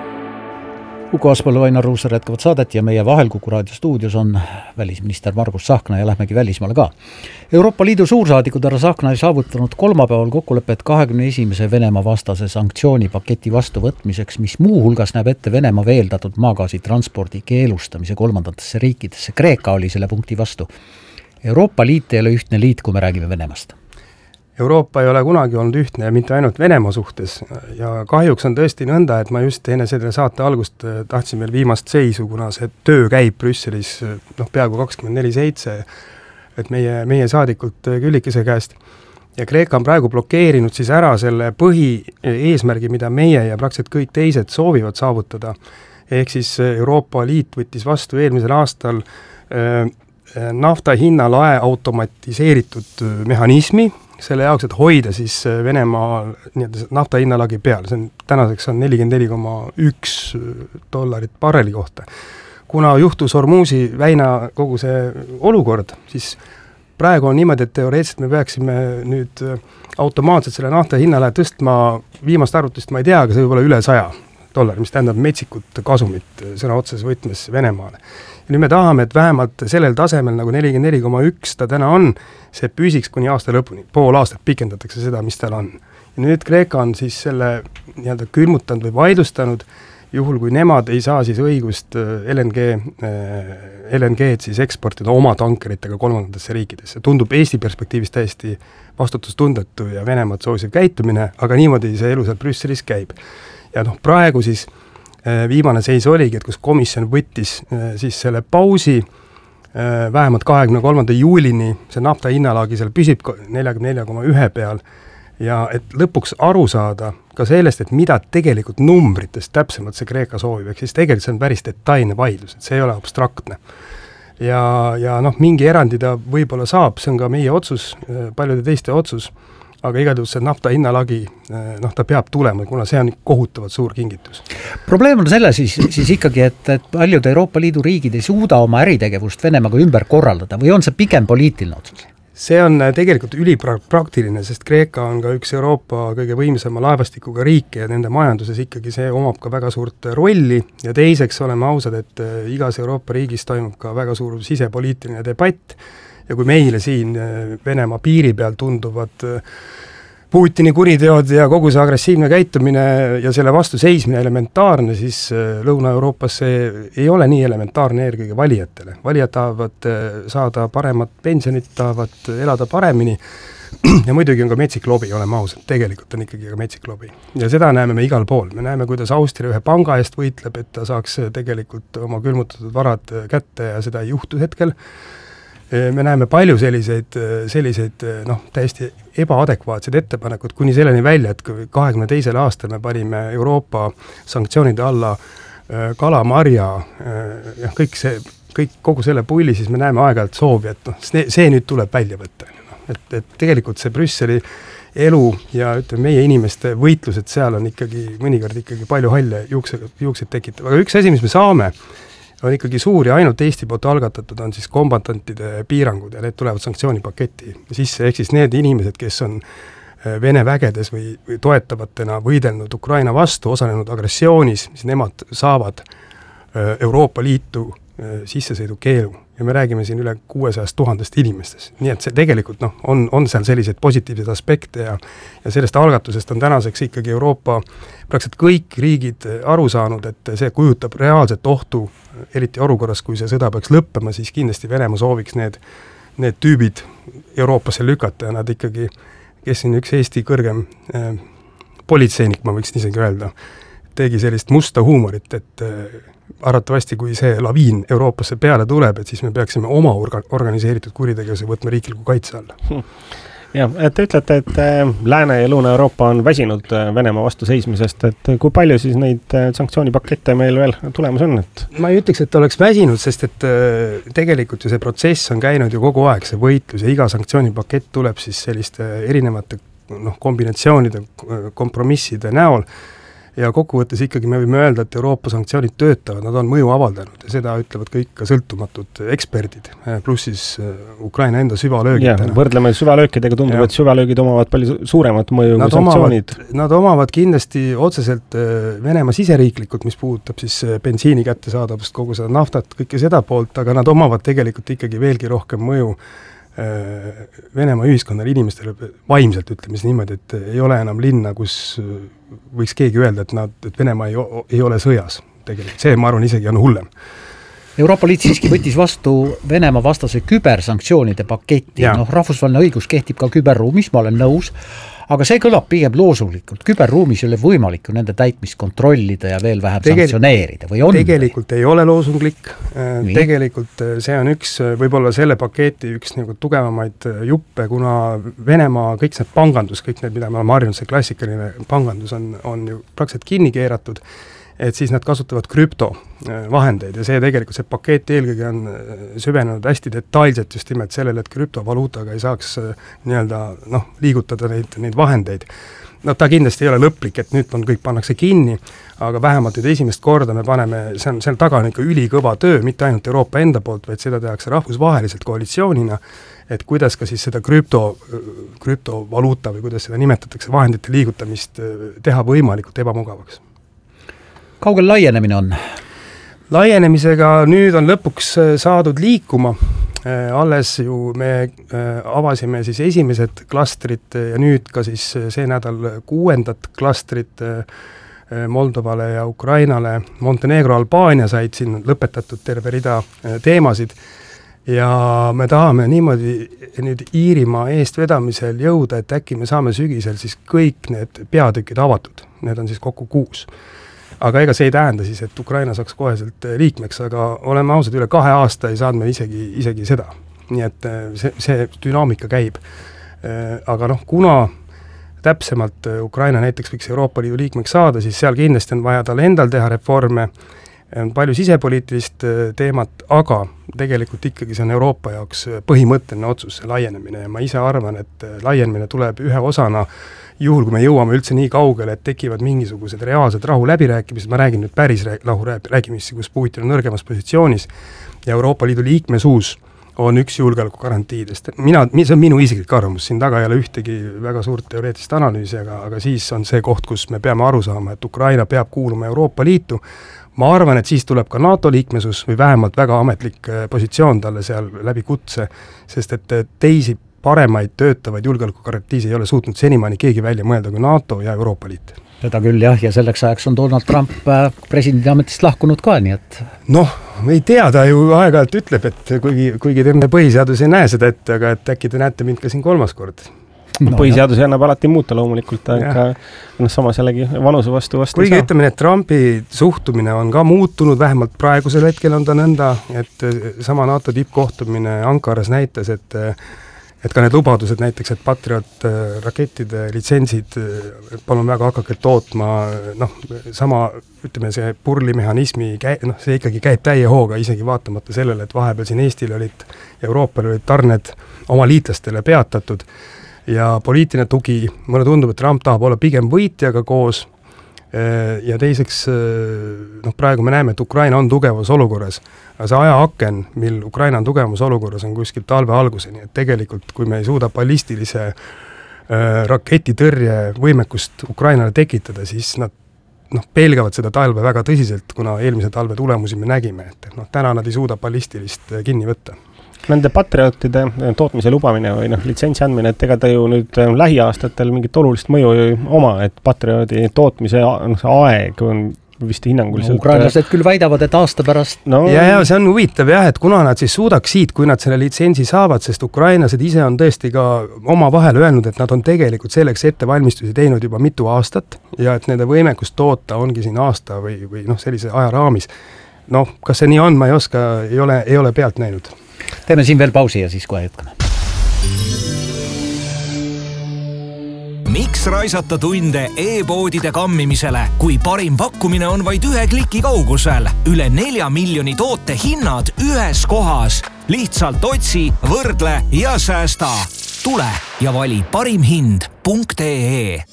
Uku Aspalu, Ainar Ruussaar jätkavad saadet ja meie Vahel Kuku raadio stuudios on välisminister Margus Tsahkna ja lähmegi välismaale ka. Euroopa Liidu suursaadikud härra Tsahkna ei saavutanud kolmapäeval kokkulepet kahekümne esimese Venemaa vastase sanktsioonipaketi vastuvõtmiseks, mis muu hulgas näeb ette Venemaa veeldatud maagaasi transpordi keelustamise kolmandatesse riikidesse. Kreeka oli selle punkti vastu. Euroopa Liit ei ole ühtne liit, kui me räägime Venemaast. Euroopa ei ole kunagi olnud ühtne ja mitte ainult Venemaa suhtes ja kahjuks on tõesti nõnda, et ma just enne selle saate algust tahtsin veel viimast seisu, kuna see töö käib Brüsselis noh, peaaegu kakskümmend neli seitse, et meie, meie saadikult Küllikese käest. Ja Kreeka on praegu blokeerinud siis ära selle põhi eesmärgi, mida meie ja praktiliselt kõik teised soovivad saavutada. Ehk siis Euroopa Liit võttis vastu eelmisel aastal äh, nafta hinnalae automatiseeritud mehhanismi, selle jaoks, et hoida siis Venemaa nafta hinnalagi peal. See on, tänaseks on nelikümmend neli koma üks dollarit barreli kohta. Kuna juhtus Hormuzi väina kogu see olukord, siis praegu on niimoodi, et teoreetselt me peaksime nüüd automaatselt selle nafta hinnalae tõstma, viimast arvutust ma ei tea, aga see võib olla üle saja dollari, mis tähendab metsikut kasumit sõna otseses võtmes Venemaale. Ja nüüd me tahame, et vähemalt sellel tasemel nagu nelikümmend neli koma üks ta täna on, see püsiks kuni aasta lõpuni, pool aastat pikendatakse seda, mis tal on. Ja nüüd Kreeka on siis selle nii-öelda külmutanud või vaidlustanud, juhul kui nemad ei saa siis õigust L N G, L N G-d siis eksportida oma tankeritega kolmandatesse riikidesse. Tundub Eesti perspektiivis täiesti vastutustundetu ja Venemaad soosiv käitumine, aga niimoodi see elu seal Brüsselis käib. Ja noh, praegu siis viimane seis oligi, et kus komisjon võttis siis selle pausi vähemalt kahekümne kolmanda juulini, see nafta hinnalagi seal püsib nelikümmend neli koma üks peal ja et lõpuks aru saada ka sellest, et mida tegelikult numbritest täpsemalt see Kreeka soovib, ehk siis tegelikult see on päris detailne vaidlus, et see ei ole abstraktne. Ja, ja noh, mingi erandi ta võib-olla saab, see on ka meie otsus, paljude teiste otsus, aga igatahes see nafta hinnalagi, noh, ta peab tulema, kuna see on kohutavalt suur kingitus. Probleem on selle siis, siis ikkagi, et, et paljud Euroopa Liidu riigid ei suuda oma äritegevust Venemaaga ümber korraldada või on see pigem poliitiline otsus? See on tegelikult ülipraktiline, sest Kreeka on ka üks Euroopa kõige võimsama laevastikuga riike ja nende majanduses ikkagi see omab ka väga suurt rolli ja teiseks oleme ausad, et igas Euroopa riigis toimub ka väga suur sisepoliitiline debatt ja kui meile siin Venemaa piiri peal tunduvad Putini kuriteod ja kogu see agressiivne käitumine ja selle vastu seismine elementaarne, siis Lõuna-Euroopas see ei ole nii elementaarne eelkõige valijatele. Valijad tahavad saada paremat pensionit, tahavad elada paremini ja muidugi on ka metsik lobi, oleme ausad, tegelikult on ikkagi ka metsik lobi. Ja seda näeme me igal pool. Me näeme, kuidas Austria ühe panga eest võitleb, et ta saaks tegelikult oma külmutatud varad kätte ja seda ei juhtu hetkel. Me näeme palju selliseid, selliseid noh, täiesti ebaadekvaatseid ettepanekud kuni selleni välja, et kahekümne teisel aastal me panime Euroopa sanktsioonide alla kalamarja ja kõik see, kõik, kogu selle pulli, siis me näeme aeg-ajalt soovi, et noh, see, see nüüd tuleb välja võtta. Et, et tegelikult see Brüsseli elu ja ütleme, meie inimeste võitlused seal on ikkagi mõnikord ikkagi palju halle juukse, juukseid tekitab. Aga üks asi, mis me saame, on ikkagi suur ja ainult Eesti poolt algatatud on siis kombatantide piirangud ja need tulevad sanktsioonipaketi sisse, ehk siis need inimesed, kes on Vene vägedes või, või toetavatena võidelnud Ukraina vastu, osalenud agressioonis, siis nemad saavad Euroopa Liitu sissesõidukeelu ja me räägime siin üle kuuesajast tuhandest inimestest. Nii et see tegelikult noh, on, on seal selliseid positiivseid aspekte ja, ja sellest algatusest on tänaseks ikkagi Euroopa praktiliselt kõik riigid aru saanud, et see kujutab reaalset ohtu, eriti olukorras, kui see sõda peaks lõppema, siis kindlasti Venemaa sooviks need, need tüübid Euroopasse lükata ja nad ikkagi, kes siin üks Eesti kõrgem äh, politseinik, ma võiksin isegi öelda, tegi sellist musta huumorit, et äh, arvatavasti, kui see laviin Euroopasse peale tuleb, et siis me peaksime oma orga- organiseeritud kuritegevuse võtma riikliku kaitse alla. Ja, et te ütlete, et Lääne- ja Lõuna-Euroopa on väsinud Venemaa vastu seismisest, et kui palju siis neid sanktsioonipakette meil veel tulemas on? Et... ma ei ütleks, et oleks väsinud, sest et tegelikult ju see protsess on käinud ju kogu aeg, see võitlus ja iga sanktsioonipakett tuleb siis selliste erinevate noh, kombinatsioonide, kompromisside näol. Ja kokkuvõttes ikkagi me võime öelda, et Euroopa sanktsioonid töötavad, nad on mõju avaldanud ja seda ütlevad kõik ka sõltumatud eksperdid, pluss siis Ukraina enda süvalöögid. Võrdleme süvalöökidega, tundub, ja. Et süvalöögid omavad palju suuremat mõju nad kui sanktsioonid. Omavad, nad omavad kindlasti otseselt Venemaa siseriiklikult, mis puudutab siis bensiini kättesaadavust, kogu seda naftat, kõike seda poolt, aga nad omavad tegelikult ikkagi veelgi rohkem mõju Venemaa ühiskonnale inimestele vaimselt, ütleme siis niimoodi, et ei ole enam linna, kus võiks keegi öelda, et, nad, et Venemaa ei, ei ole sõjas tegelikult. See, ma arvan, isegi on hullem. Euroopa Liit siiski võttis vastu Venemaa vastase kübersanktsioonide paketti. Noh, rahvusvaheline õigus kehtib ka küberruumis, ma olen nõus, aga see kõlab pigem loosunglikult. Küberruumis ei ole võimalik ju nende täitmist kontrollida ja veel vähem Tegel- sanktsioneerida, või on? Tegelikult ei ole loosunglik. Nii. Tegelikult see on üks, võib-olla selle paketi üks nagu tugevamaid juppe, kuna Venemaa, kõik see pangandus, kõik need, mida me oleme harjunud, see klassikaline pangandus on, on ju praktiliselt kinni keeratud, et siis nad kasutavad krüptovahendeid ja see tegelikult, see pakett eelkõige on süvenenud hästi detailselt just nimelt sellele, et krüptovaluutaga ei saaks nii-öelda noh, liigutada neid, neid vahendeid. No ta kindlasti ei ole lõplik, et nüüd on kõik pannakse kinni, aga vähemalt nüüd esimest korda me paneme, see on, see on taga on ikka ülikõva töö, mitte ainult Euroopa enda poolt, vaid seda tehakse rahvusvaheliselt koalitsioonina, et kuidas ka siis seda krüpto, krüptovaluuta või kuidas seda nimetatakse, vahendite liigutamist teha võimalikult ebamugavaks. Kaugel laienemine on? Laienemisega nüüd on lõpuks saadud liikuma. Alles ju me avasime siis esimesed klastrid ja nüüd ka siis see nädal kuuendat klastrit Moldovale ja Ukrainale. Montenegro, Albaania said siin lõpetatud terve rida teemasid ja me tahame niimoodi nüüd Iirimaa eestvedamisel jõuda, et äkki me saame sügisel siis kõik need peatükid avatud. Need on siis kokku kuus. Aga ega see ei tähenda siis, et Ukraina saaks koheselt liikmeks, aga oleme ausad, üle kahe aasta ei saanud me isegi, isegi seda. Nii et see, see dünaamika käib. Aga noh, kuna täpsemalt Ukraina näiteks võiks Euroopa Liidu liikmeks saada, siis seal kindlasti on vaja tal endal teha reforme, on palju sisepoliitilist teemat, aga tegelikult ikkagi see on Euroopa jaoks põhimõtteline otsus, see laienemine ja ma ise arvan, et laienemine tuleb ühe osana juhul, kui me jõuame üldse nii kaugele, et tekivad mingisugused reaalsed rahu läbirääkimised, ma räägin nüüd päris rahu rääkimisi, kus Putin on nõrgemas positsioonis ja Euroopa Liidu liikmesuus on üks julgeoleku garantiidest. Mina, see on minu isiklik arvamus, siin taga ei ole ühtegi väga suurt teoreetilist analüüsi, aga, aga siis on see koht, kus me peame aru saama, et Ukraina peab kuuluma Euroopa Liitu. Ma arvan, et siis tuleb ka NATO liikmesus või vähemalt väga ametlik positsioon talle seal läbi kutse, sest et teisi paremaid töötavaid julgeolekugarantiisi ei ole suutnud senimaani keegi välja mõelda kui NATO ja Euroopa Liit. Seda küll jah, ja selleks ajaks on Donald Trump presidendi ametist lahkunud ka, nii et... Noh, ei tea, ta ju aeg-ajalt ütleb, et kuigi, kuigi teine põhiseadus ei näe seda ette, aga et äkki te näete mind ka siin kolmas kord. No, põhiseadus ei annab alati muuta loomulikult, aga no, samas jällegi vanuse vastu vastu kuigi ütleme, et Trumpi suhtumine on ka muutunud, vähemalt praegusel hetkel on ta nõnda, et sama NATO tippkohtumine Ankaras näitas, et et ka need lubadused näiteks, et Patriot rakettide litsentsid palun väga hakake tootma, noh, sama, ütleme, see purlimehhanismi, noh, see ikkagi käib täie hooga, isegi vaatamata sellele, et vahepeal siin Eestil olid, Euroopal olid tarned oma liitlastele peatatud ja poliitiline tugi, mulle tundub, et Trump tahab olla pigem võitjaga koos ja teiseks, noh, praegu me näeme, et Ukraina on tugevas olukorras, aga see ajaaken, mil Ukraina on tugevas olukorras, on kuskilt talve alguseni, et tegelikult, kui me ei suuda ballistilise äh, raketitõrje võimekust Ukrainale tekitada, siis nad noh, pelgavad seda talve väga tõsiselt, kuna eelmise talve tulemusi me nägime, et noh, täna nad ei suuda ballistilist kinni võtta. Nende Patriotide tootmise lubamine või noh, litsentsi andmine, et ega ta ju nüüd lähiaastatel mingit olulist mõju oma, et Patrioti tootmise aeg on vist hinnanguliselt... No, ukrainlased küll väidavad, et aasta pärast... No, ja, ja see on huvitav jah, et kuna nad siis suudaks siit, kui nad selle litsentsi saavad, sest ukrainlased ise on tõesti ka oma vahel öelnud, et nad on tegelikult selleks ettevalmistusi teinud juba mitu aastat ja et nende võimekust toota ongi siin aasta või, või noh, sellise ajaraamis. Noh, kas see nii on, ma ei oska, ei ole, ei ole pealt näinud. Teeme siin veel pausi ja siis kohe jätkame. Miks raisata tunde e-poodide kammimisele, kui parim pakkumine on vaid ühe kliki kaugusel? Üle nelja miljoni toote hinnad ühes kohas. Lihtsalt otsi, võrdle ja säästa. Tule ja vali parimhind punkt ee.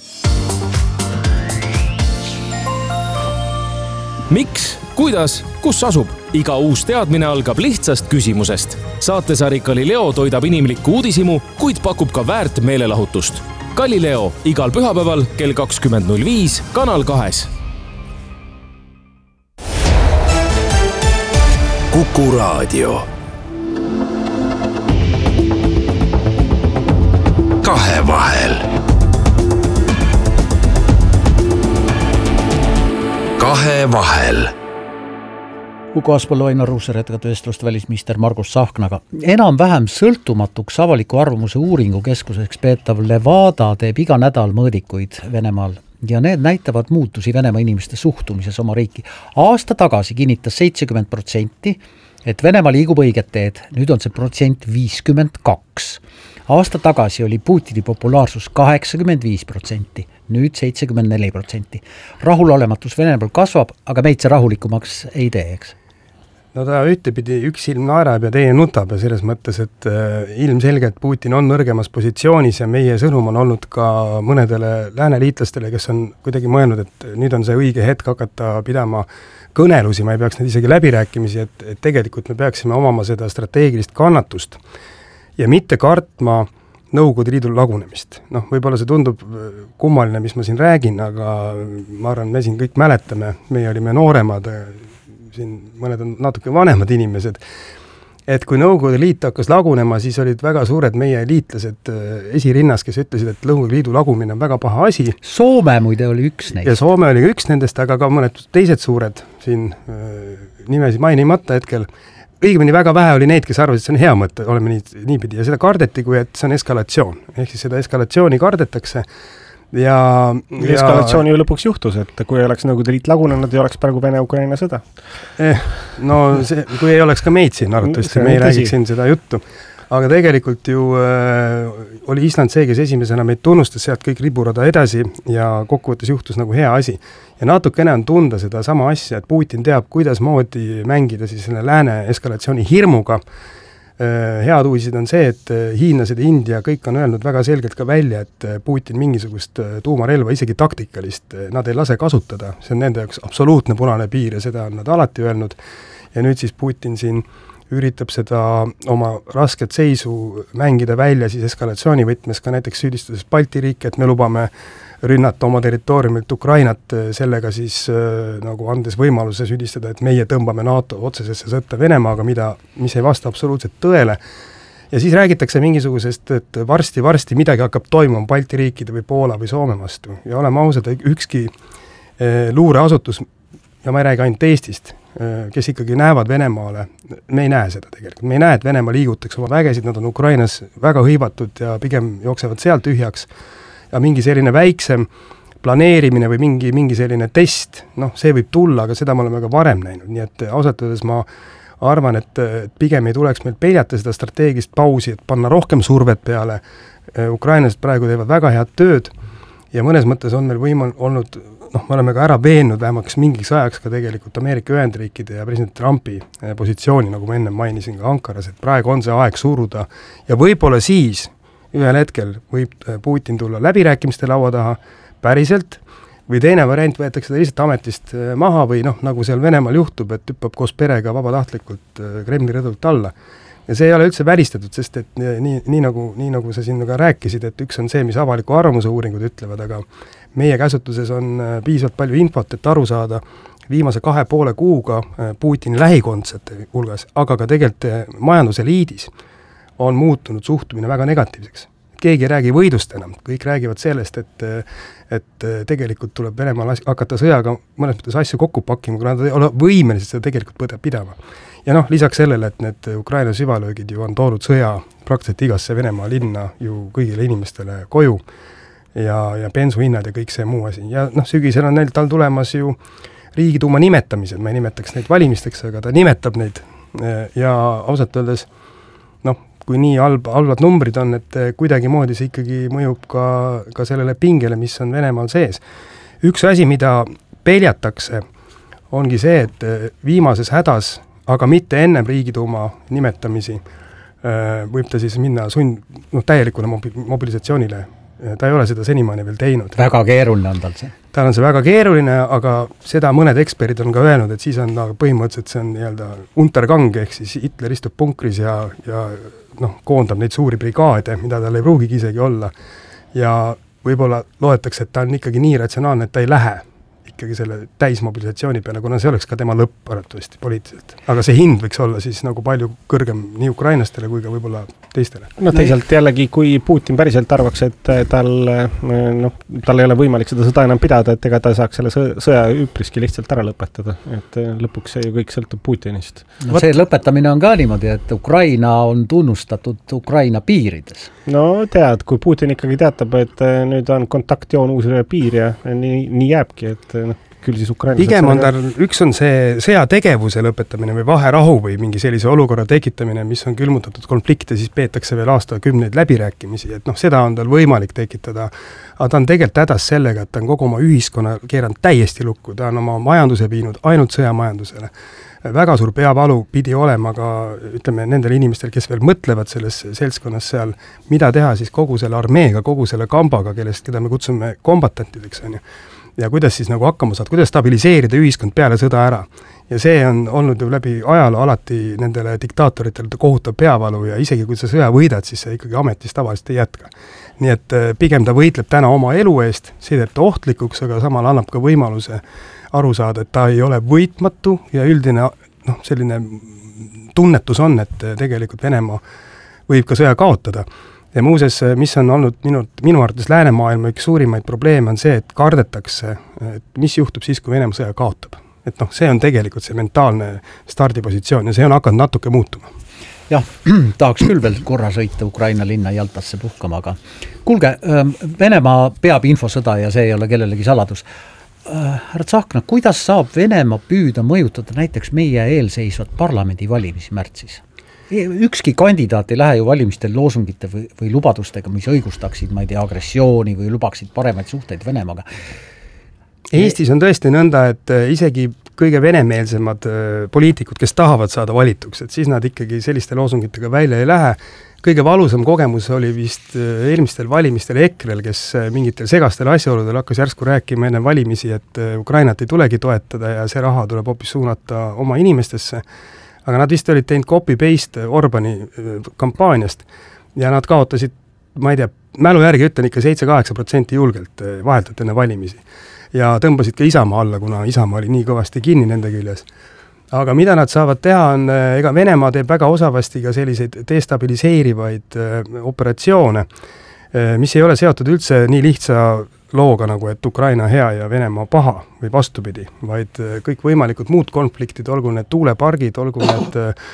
Miks? Kuidas? Kus asub? Iga uus teadmine algab lihtsast küsimusest. Saatesari Galileo toidab inimlikku uudisimu, kuid pakub ka väärt meelelahutust. Galileo igal pühapäeval kell kakskümmend null viis Kanal kahes. Kuku Raadio. Kahe vahel. Kahe vahel. Uku Aspolu, Ainar Ruussaret, tööstlust välisminister Margus Tsahknaga. Enam-vähem sõltumatuks avaliku arvamuse uuringu keskuseks peetav Levada teeb iga nädal mõõdikuid Venemaal ja need näitavad muutusi Venemaa inimeste suhtumises oma riiki. Aasta tagasi kinnitas seitsekümmend protsenti, et Venemaa liigub õiget teed. Nüüd on see protsent viiskümmend kaks. Aasta tagasi oli Putini populaarsus kaheksakümmend viis protsenti, nüüd seitsekümmend neli protsenti. Rahulolematus Venemaal kasvab, aga meid see rahulikumaks ei tee, eks? No ta ühtepidi üks ilm naerab ja teie nutab ja selles mõttes, et ilmselgelt Putin on nõrgemas positsioonis ja meie sõnum on olnud ka mõnedele lääneliitlastele, kes on kuidagi mõelnud, et nüüd on see õige hetk hakata pidama kõnelusi, ma ei peaks neid isegi läbirääkimisi, et, et tegelikult me peaksime omama seda strateegilist kannatust ja mitte kartma Nõukogude Liidu lagunemist. Noh, võib-olla see tundub kummaline, mis ma siin räägin, aga ma arvan, me siin kõik mäletame, meie olime nooremad, siin mõned on natuke vanemad inimesed, et kui Nõukogude Liit hakkas lagunema, siis olid väga suured meie liitlased esirinnas, kes ütlesid, et Nõukogude Liidu lagumine on väga paha asi. Soome muide oli üks neist. Ja Soome oli üks nendest, aga ka mõned teised suured siin nimesi mainimata hetkel. Õigemini väga vähe oli neid, kes arvasid, et see on hea mõte, oleme nii, niipidi, ja seda kardeti, kui et see on eskalatsioon. Ehk siis seda eskalatsiooni kardetakse ja... Eskalatsiooni ju lõpuks juhtus, et kui ei oleks Nõukogude Liit lagunenud, ei oleks praegu Vene-Ukraina sõda. Eh, no see, kui ei oleks ka meid siin arvatavasti, me ei räägiks siin seda juttu. Aga tegelikult ju äh, oli Island see, kes esimesena meid tunnustas sealt kõik riburada edasi ja kokkuvõttes juhtus nagu hea asi. Ja natukene on tunda seda sama asja, et Putin teab, kuidas moodi mängida siis selle lääne eskalatsiooni hirmuga. Äh, head uudisid on see, et hiinlased ja India kõik on öelnud väga selgelt ka välja, et Putin mingisugust tuumarelva, isegi taktikalist, nad ei lase kasutada. See on nende jaoks absoluutne punane piir ja seda on nad alati öelnud. Ja nüüd siis Putin siin üritab seda oma rasket seisu mängida välja siis eskalatsiooni võtmes ka näiteks süüdistades Balti riike, et me lubame rünnata oma territooriumilt Ukrainat, sellega siis äh, nagu andes võimaluse süüdistada, et meie tõmbame NATO otsesesse sõtta Venemaaga, mida, mis ei vasta absoluutselt tõele. Ja siis räägitakse mingisugusest, et varsti-varsti midagi hakkab toimuma Balti riikide või Poola või Soome vastu. Ja oleme ausad, ükski äh, luureasutus, ja ma ei räägi ainult Eestist, kes ikkagi näevad Venemaale, me ei näe seda tegelikult. Me ei näe, et Venemaa liigutakse oma vägesid, nad on Ukrainas väga hõivatud ja pigem jooksevad sealt tühjaks. Ja mingi selline väiksem planeerimine või mingi, mingi selline test, noh, see võib tulla, aga seda me oleme ka varem näinud. Nii et ausalt öeldes ma arvan, et pigem ei tuleks meil peljata seda strateegist pausi, et panna rohkem survet peale. Ukrainlased praegu teevad väga head tööd ja mõnes mõttes on meil võimal olnud, noh, me oleme ka ära veennud vähemaks mingiks ajaks ka tegelikult Ameerika Ühendriikide ja president Trumpi positsiooni, nagu ma enne mainisin ka Ankaras, et praegu on see aeg suruda ja võib-olla siis ühel hetkel võib Putin tulla läbirääkimiste laua taha päriselt või teine variant võetakse ta lihtsalt ametist maha või noh, nagu seal Venemaal juhtub, et hüppab koos perega vabatahtlikult Kremli rõdult alla. ja see ei ole üldse välistatud, sest et nii, nii, nagu, nii nagu sa siin ka rääkisid, et üks on see, mis avaliku arvamuse uuringud ütlevad, aga meie käsutuses on piisavalt palju infot, et aru saada viimase kahe poole kuuga Putini lähikondsete hulgas, aga ka tegelikult majanduseliidis on muutunud suhtumine väga negatiivseks. Keegi ei räägi võidust enam, kõik räägivad sellest, et, et tegelikult tuleb Venemaal hakata sõjaga mõnes mõttes asju kokku pakkima, kuna nad ei ole võimelised seda tegelikult pidama. Ja noh, lisaks sellele, et need Ukraina süvalöögid ju on toonud sõja praktiliselt igasse Venemaa linna ju kõigile inimestele koju ja, ja bensuhinnad ja kõik see muu asi. Ja noh, sügisel on neil tal tulemas ju Riigiduuma nimetamised, ma ei nimetaks neid valimisteks, aga ta nimetab neid ja ausalt öeldes noh, kui nii halb, halvad numbrid on, et kuidagimoodi see ikkagi mõjub ka, ka sellele pingele, mis on Venemaal sees. Üks asi, mida peljatakse, ongi see, et viimases hädas, aga mitte ennem Riigiduuma nimetamisi, võib ta siis minna sund, noh, täielikule mobi- mobilisatsioonile. Ta ei ole seda senimaani veel teinud. Väga keeruline on tal see. Tal on see väga keeruline, aga seda mõned eksperdid on ka öelnud, et siis on põhimõtteliselt see on nii-öelda untergang, ehk siis Hitler istub punkris ja, ja noh, koondab neid suuri brigaade, mida tal ei pruugigi isegi olla. Ja võib-olla loetakse, et ta on ikkagi nii ratsionaalne, et ta ei lähe ikkagi selle täismobilisatsiooni peale, kuna see oleks ka tema lõpp arvatavasti poliitiliselt. Aga see hind võiks olla siis nagu palju kõrgem nii ukrainlastele kui ka võib-olla teistele. No teisalt jällegi, kui Putin päriselt arvaks, et tal, noh, tal ei ole võimalik seda sõda enam pidada, et ega ta saaks selle sõja üpriski lihtsalt ära lõpetada. Et lõpuks see ju kõik sõltub Putinist. No see lõpetamine on ka niimoodi, et Ukraina on tunnustatud Ukraina piirides. No tead, kui Putin ikkagi teatab, et nüüd on kontaktjoon uus piir ja nii, nii jääbki, et noh, küll siis Ukraina pigem on tal, üks on see sõjategevuse lõpetamine või vaherahu või mingi sellise olukorra tekitamine, mis on külmutatud konflikte, siis peetakse veel aastakümneid läbirääkimisi, et noh, seda on tal võimalik tekitada, aga ta on tegelikult hädas sellega, et ta on kogu oma ühiskonna keeranud täiesti lukku, ta on oma majanduse viinud ainult sõjamajandusele. Väga suur peavalu pidi olema ka, ütleme, nendel inimestel, kes veel mõtlevad selles seltskonnas seal, mida teha siis kogu selle armeega, kogu selle kambaga, kellest, keda me kutsume kombatantideks, on ju. Ja kuidas siis nagu hakkama saad, kuidas stabiliseerida ühiskond peale sõda ära. Ja see on olnud ju läbi ajaloo alati nendele diktaatoritele kohutav peavalu ja isegi kui sa sõja võidad, siis see ikkagi ametis tavaliselt ei jätka. Nii et pigem ta võitleb täna oma elu eest, see teeb ta ohtlikuks, aga samal annab ka võimaluse aru saada, et ta ei ole võitmatu ja üldine noh, selline tunnetus on, et tegelikult Venemaa võib ka sõja kaotada. Ja muuses, mis on olnud minu, minu arvates läänemaailma üks suurimaid probleeme on see, et kardetakse, et mis juhtub siis, kui Venemaa sõja kaotab. Et noh, see on tegelikult see mentaalne stardipositsioon ja see on hakanud natuke muutuma. Jah, tahaks küll veel korra sõita Ukraina linna Jaltasse puhkama, aga kuulge, Venemaa peab infosõda ja see ei ole kellelegi saladus. Härra Tsahkna, kuidas saab Venemaa püüda mõjutada näiteks meie eelseisvat parlamendi valimisi märtsis? Ükski kandidaat ei lähe ju valimistel loosungite või, või lubadustega, mis õigustaksid, ma ei tea, agressiooni või lubaksid paremaid suhteid Venemaaga. Eestis on tõesti nõnda, et isegi kõige venemeelsemad poliitikud, kes tahavad saada valituks, et siis nad ikkagi selliste loosungitega välja ei lähe. Kõige valusam kogemus oli vist eelmistel valimistel Ekrel, kes mingitel segastel asjaoludel hakkas järsku rääkima enne valimisi, et Ukrainat ei tulegi toetada ja see raha tuleb hoopis suunata oma inimestesse. Aga nad vist olid teinud copy-paste Orbani kampaaniast ja nad kaotasid, ma ei tea, mälu järgi ütlen ikka seitse-kaheksa protsenti julgelt vahetult enne valimisi. Ja tõmbasid ka Isamaa alla, kuna Isamaa oli nii kõvasti kinni nende küljes. Aga mida nad saavad teha on, ega Venemaa teeb väga osavasti ka selliseid destabiliseerivaid operatsioone, mis ei ole seotud üldse nii lihtsa looga nagu, et Ukraina hea ja Venemaa paha või vastupidi, vaid kõik võimalikud muud konfliktid, olgu need tuulepargid, olgu need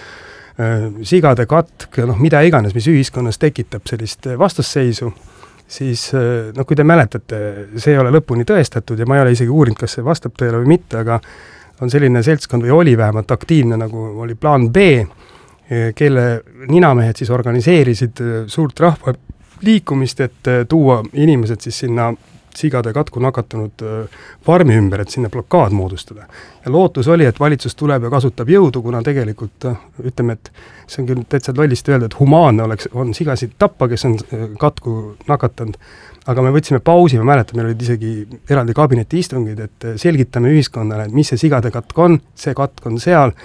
äh, sigade katk, noh, mida iganes, mis ühiskonnas tekitab sellist vastasseisu, siis äh, noh, kui te mäletate, see ei ole lõpuni tõestatud ja ma ei ole isegi uurinud, kas see vastab tõele või mitte, aga on selline seltskond või oli vähemalt aktiivne, nagu oli plaan B, kelle ninamehed siis organiseerisid suurt rahva liikumist, et tuua inimesed siis sinna sigade katku nakatunud farmi ümber, et sinna blokaad moodustada. Ja lootus oli, et valitsus tuleb ja kasutab jõudu, kuna tegelikult ütleme, et see on küll täitsa lollist öelda, et humaanne oleks, on sigasid tappa, kes on katku nakatanud, aga me võtsime pausi, ma mäletan, meil olid isegi eraldi kabineti istungid, et selgitame ühiskonnale, et mis see sigade katk on, see katk on seal,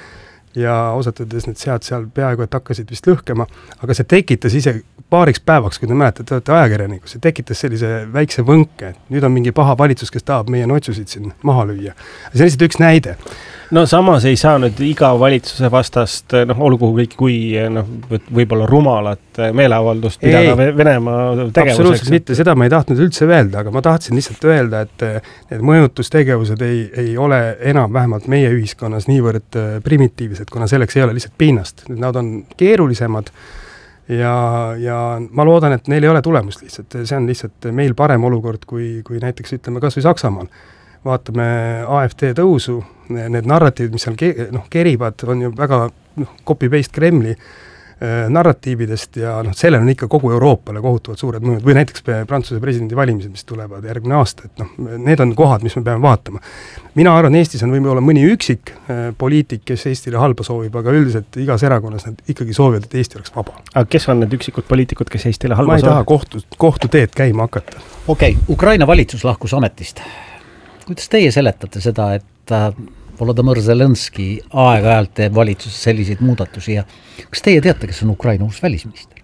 ja ausalt öeldes need sead seal peaaegu et hakkasid vist lõhkema, aga see tekitas ise paariks päevaks, kui te mäletate, te olete ajakirjanikud, see tekitas sellise väikse võnke, et nüüd on mingi paha valitsus, kes tahab meie notsusid siin maha lüüa. See on lihtsalt üks näide. No samas ei saa nüüd iga valitsuse vastast, noh, olgu kõik kui noh, võib-olla rumalat meeleavaldust pidada ei, Venemaa tegevuseks. Absoluutselt mitte, seda ma ei tahtnud üldse öelda, aga ma tahtsin lihtsalt öelda, et need mõjutustegevused ei, ei ole enam vähemalt meie ühiskonnas niivõrd primitiivsed, kuna selleks ei ole lihtsalt piinast. Nad on keerulisemad ja, ja ma loodan, et neil ei ole tulemust lihtsalt. See on lihtsalt meil parem olukord, kui, kui näiteks ütleme kas või Saksamaal. Vaatame A F D tõusu, need narratiivid, mis seal ke- noh, kerivad, on ju väga noh, copy-paste Kremli äh, narratiividest ja noh, sellel on ikka kogu Euroopale kohutavad suured mõjud, või näiteks Prantsuse presidendi valimised, mis tulevad järgmine aasta, et noh, need on kohad, mis me peame vaatama. Mina arvan, Eestis on võib-olla mõni üksik äh, poliitik, kes Eestile halba soovib, aga üldiselt igas erakonnas nad ikkagi soovivad, et Eesti oleks vaba. Aga kes on need üksikud poliitikud, kes Eestile halba soovib? Ma ei taha kohtu, kohtu teed käima hakata. Okei, okay, Ukraina valitsus lahkus ametist. Kuidas teie seletate seda, et Volodõmõr Zelenski aeg-ajalt teeb valitsuses selliseid muudatusi ja kas teie teate, kes on Ukraina uus välisminister?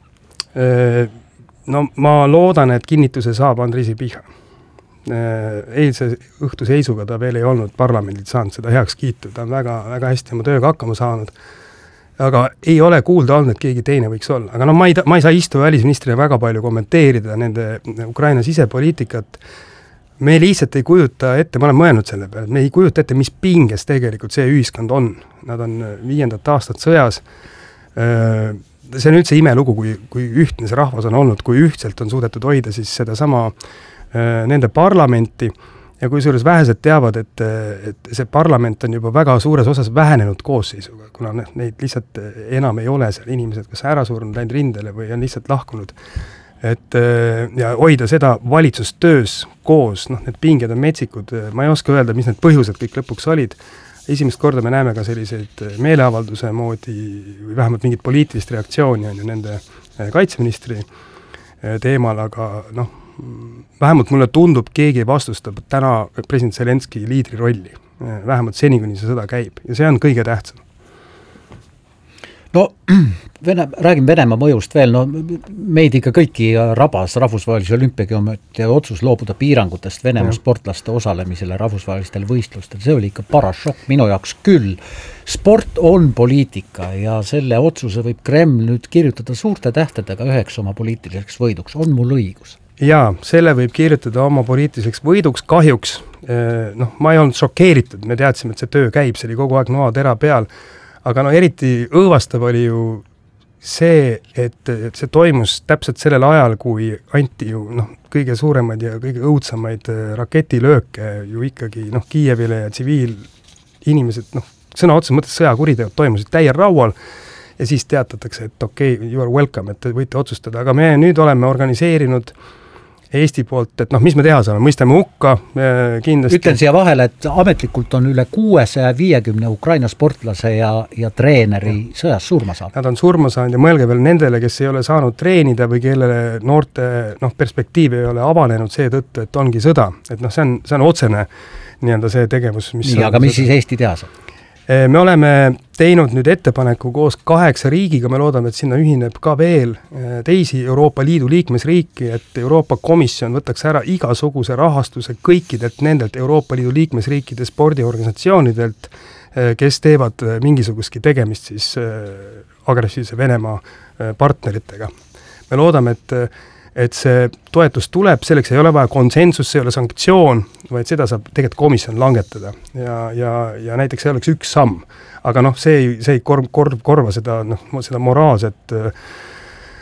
No ma loodan, et kinnituse saab Andrei Sibiha. Eilse õhtu seisuga ta veel ei olnud parlamendilt saanud seda heaks kiitu, ta on väga, väga hästi oma tööga hakkama saanud, aga ei ole kuulda olnud, et keegi teine võiks olla. Aga no ma ei, ma ei saa istu välisministrina väga palju kommenteerida nende Ukraina sisepoliitikat. Me lihtsalt ei kujuta ette, ma olen mõelnud selle peale, me ei kujuta ette, mis pinges tegelikult see ühiskond on. Nad on viiendat aastat sõjas. See on üldse imelugu, kui, kui ühtne see rahvas on olnud, kui ühtselt on suudetud hoida siis seda sama nende parlamenti ja kui suures vähesed teavad, et, et see parlament on juba väga suures osas vähenenud koosseisuga, kuna neid lihtsalt enam ei ole seal inimesed, kas ära surnud, läinud rindele või on lihtsalt lahkunud. Et, ja hoida seda valitsustöös koos, noh, need pinged on metsikud, ma ei oska öelda, mis need põhjused kõik lõpuks olid. Esimest korda me näeme ka selliseid meeleavalduse moodi või vähemalt mingit poliitilist reaktsiooni on ju nende kaitseministri teemal, aga noh, vähemalt mulle tundub, keegi vastustab täna president Zelenski liidri rolli, vähemalt seni, kuni see sõda käib ja see on kõige tähtsam. No, Vene, räägin Venemaa mõjust veel, no meid ikka kõiki rabas rahvusvahelise olümpiakomitee otsus loobuda piirangutest Venemaa ja. sportlaste osalemisele rahvusvahelistel võistlustel, see oli ikka paras šokk minu jaoks küll. Sport on poliitika ja selle otsuse võib Kreml nüüd kirjutada suurte tähtedega üheks oma poliitiliseks võiduks, on mul õigus? Jaa, selle võib kirjutada oma poliitiliseks võiduks, kahjuks, noh, ma ei olnud šokeeritud, me teadsime, et see töö käib, see oli kogu aeg noatera peal, aga no eriti õõvastav oli ju see, et, et see toimus täpselt sellel ajal, kui anti ju noh, kõige suuremaid ja kõige õudsamaid raketilööke ju ikkagi noh, Kiievile ja tsiviilinimesed, noh, sõna otseses mõttes sõjakuriteod toimusid täiel raual ja siis teatatakse, et okei, okay, you are welcome, et võite otsustada, aga me nüüd oleme organiseerinud Eesti poolt, et noh, mis me teha saame, mõistame hukka kindlasti. Ütlen siia vahele, et ametlikult on üle kuuesaja viiekümne Ukraina sportlase ja, ja treeneri sõjas surma saanud. Nad on surma saanud ja mõelge veel nendele, kes ei ole saanud treenida või kellele noorte noh, perspektiiv ei ole avanenud seetõttu, et ongi sõda. Et noh, see on, see on otsene nii-öelda see tegevus, mis nii, aga mis sõda. Siis Eesti teha saab? Me oleme teinud nüüd ettepaneku koos kaheksa riigiga, me loodame, et sinna ühineb ka veel teisi Euroopa Liidu liikmesriiki, et Euroopa Komisjon võtaks ära igasuguse rahastuse kõikidelt nendelt Euroopa Liidu liikmesriikide spordiorganisatsioonidelt, kes teevad mingisugustki tegemist siis agressiivse Venemaa partneritega. Me loodame, et et see toetus tuleb, selleks ei ole vaja konsensus, see ei ole sanktsioon, vaid seda saab tegelikult komisjon langetada ja, ja, ja näiteks see oleks üks samm, aga noh, see ei, see ei korv, korv, korva seda, noh, seda moraalset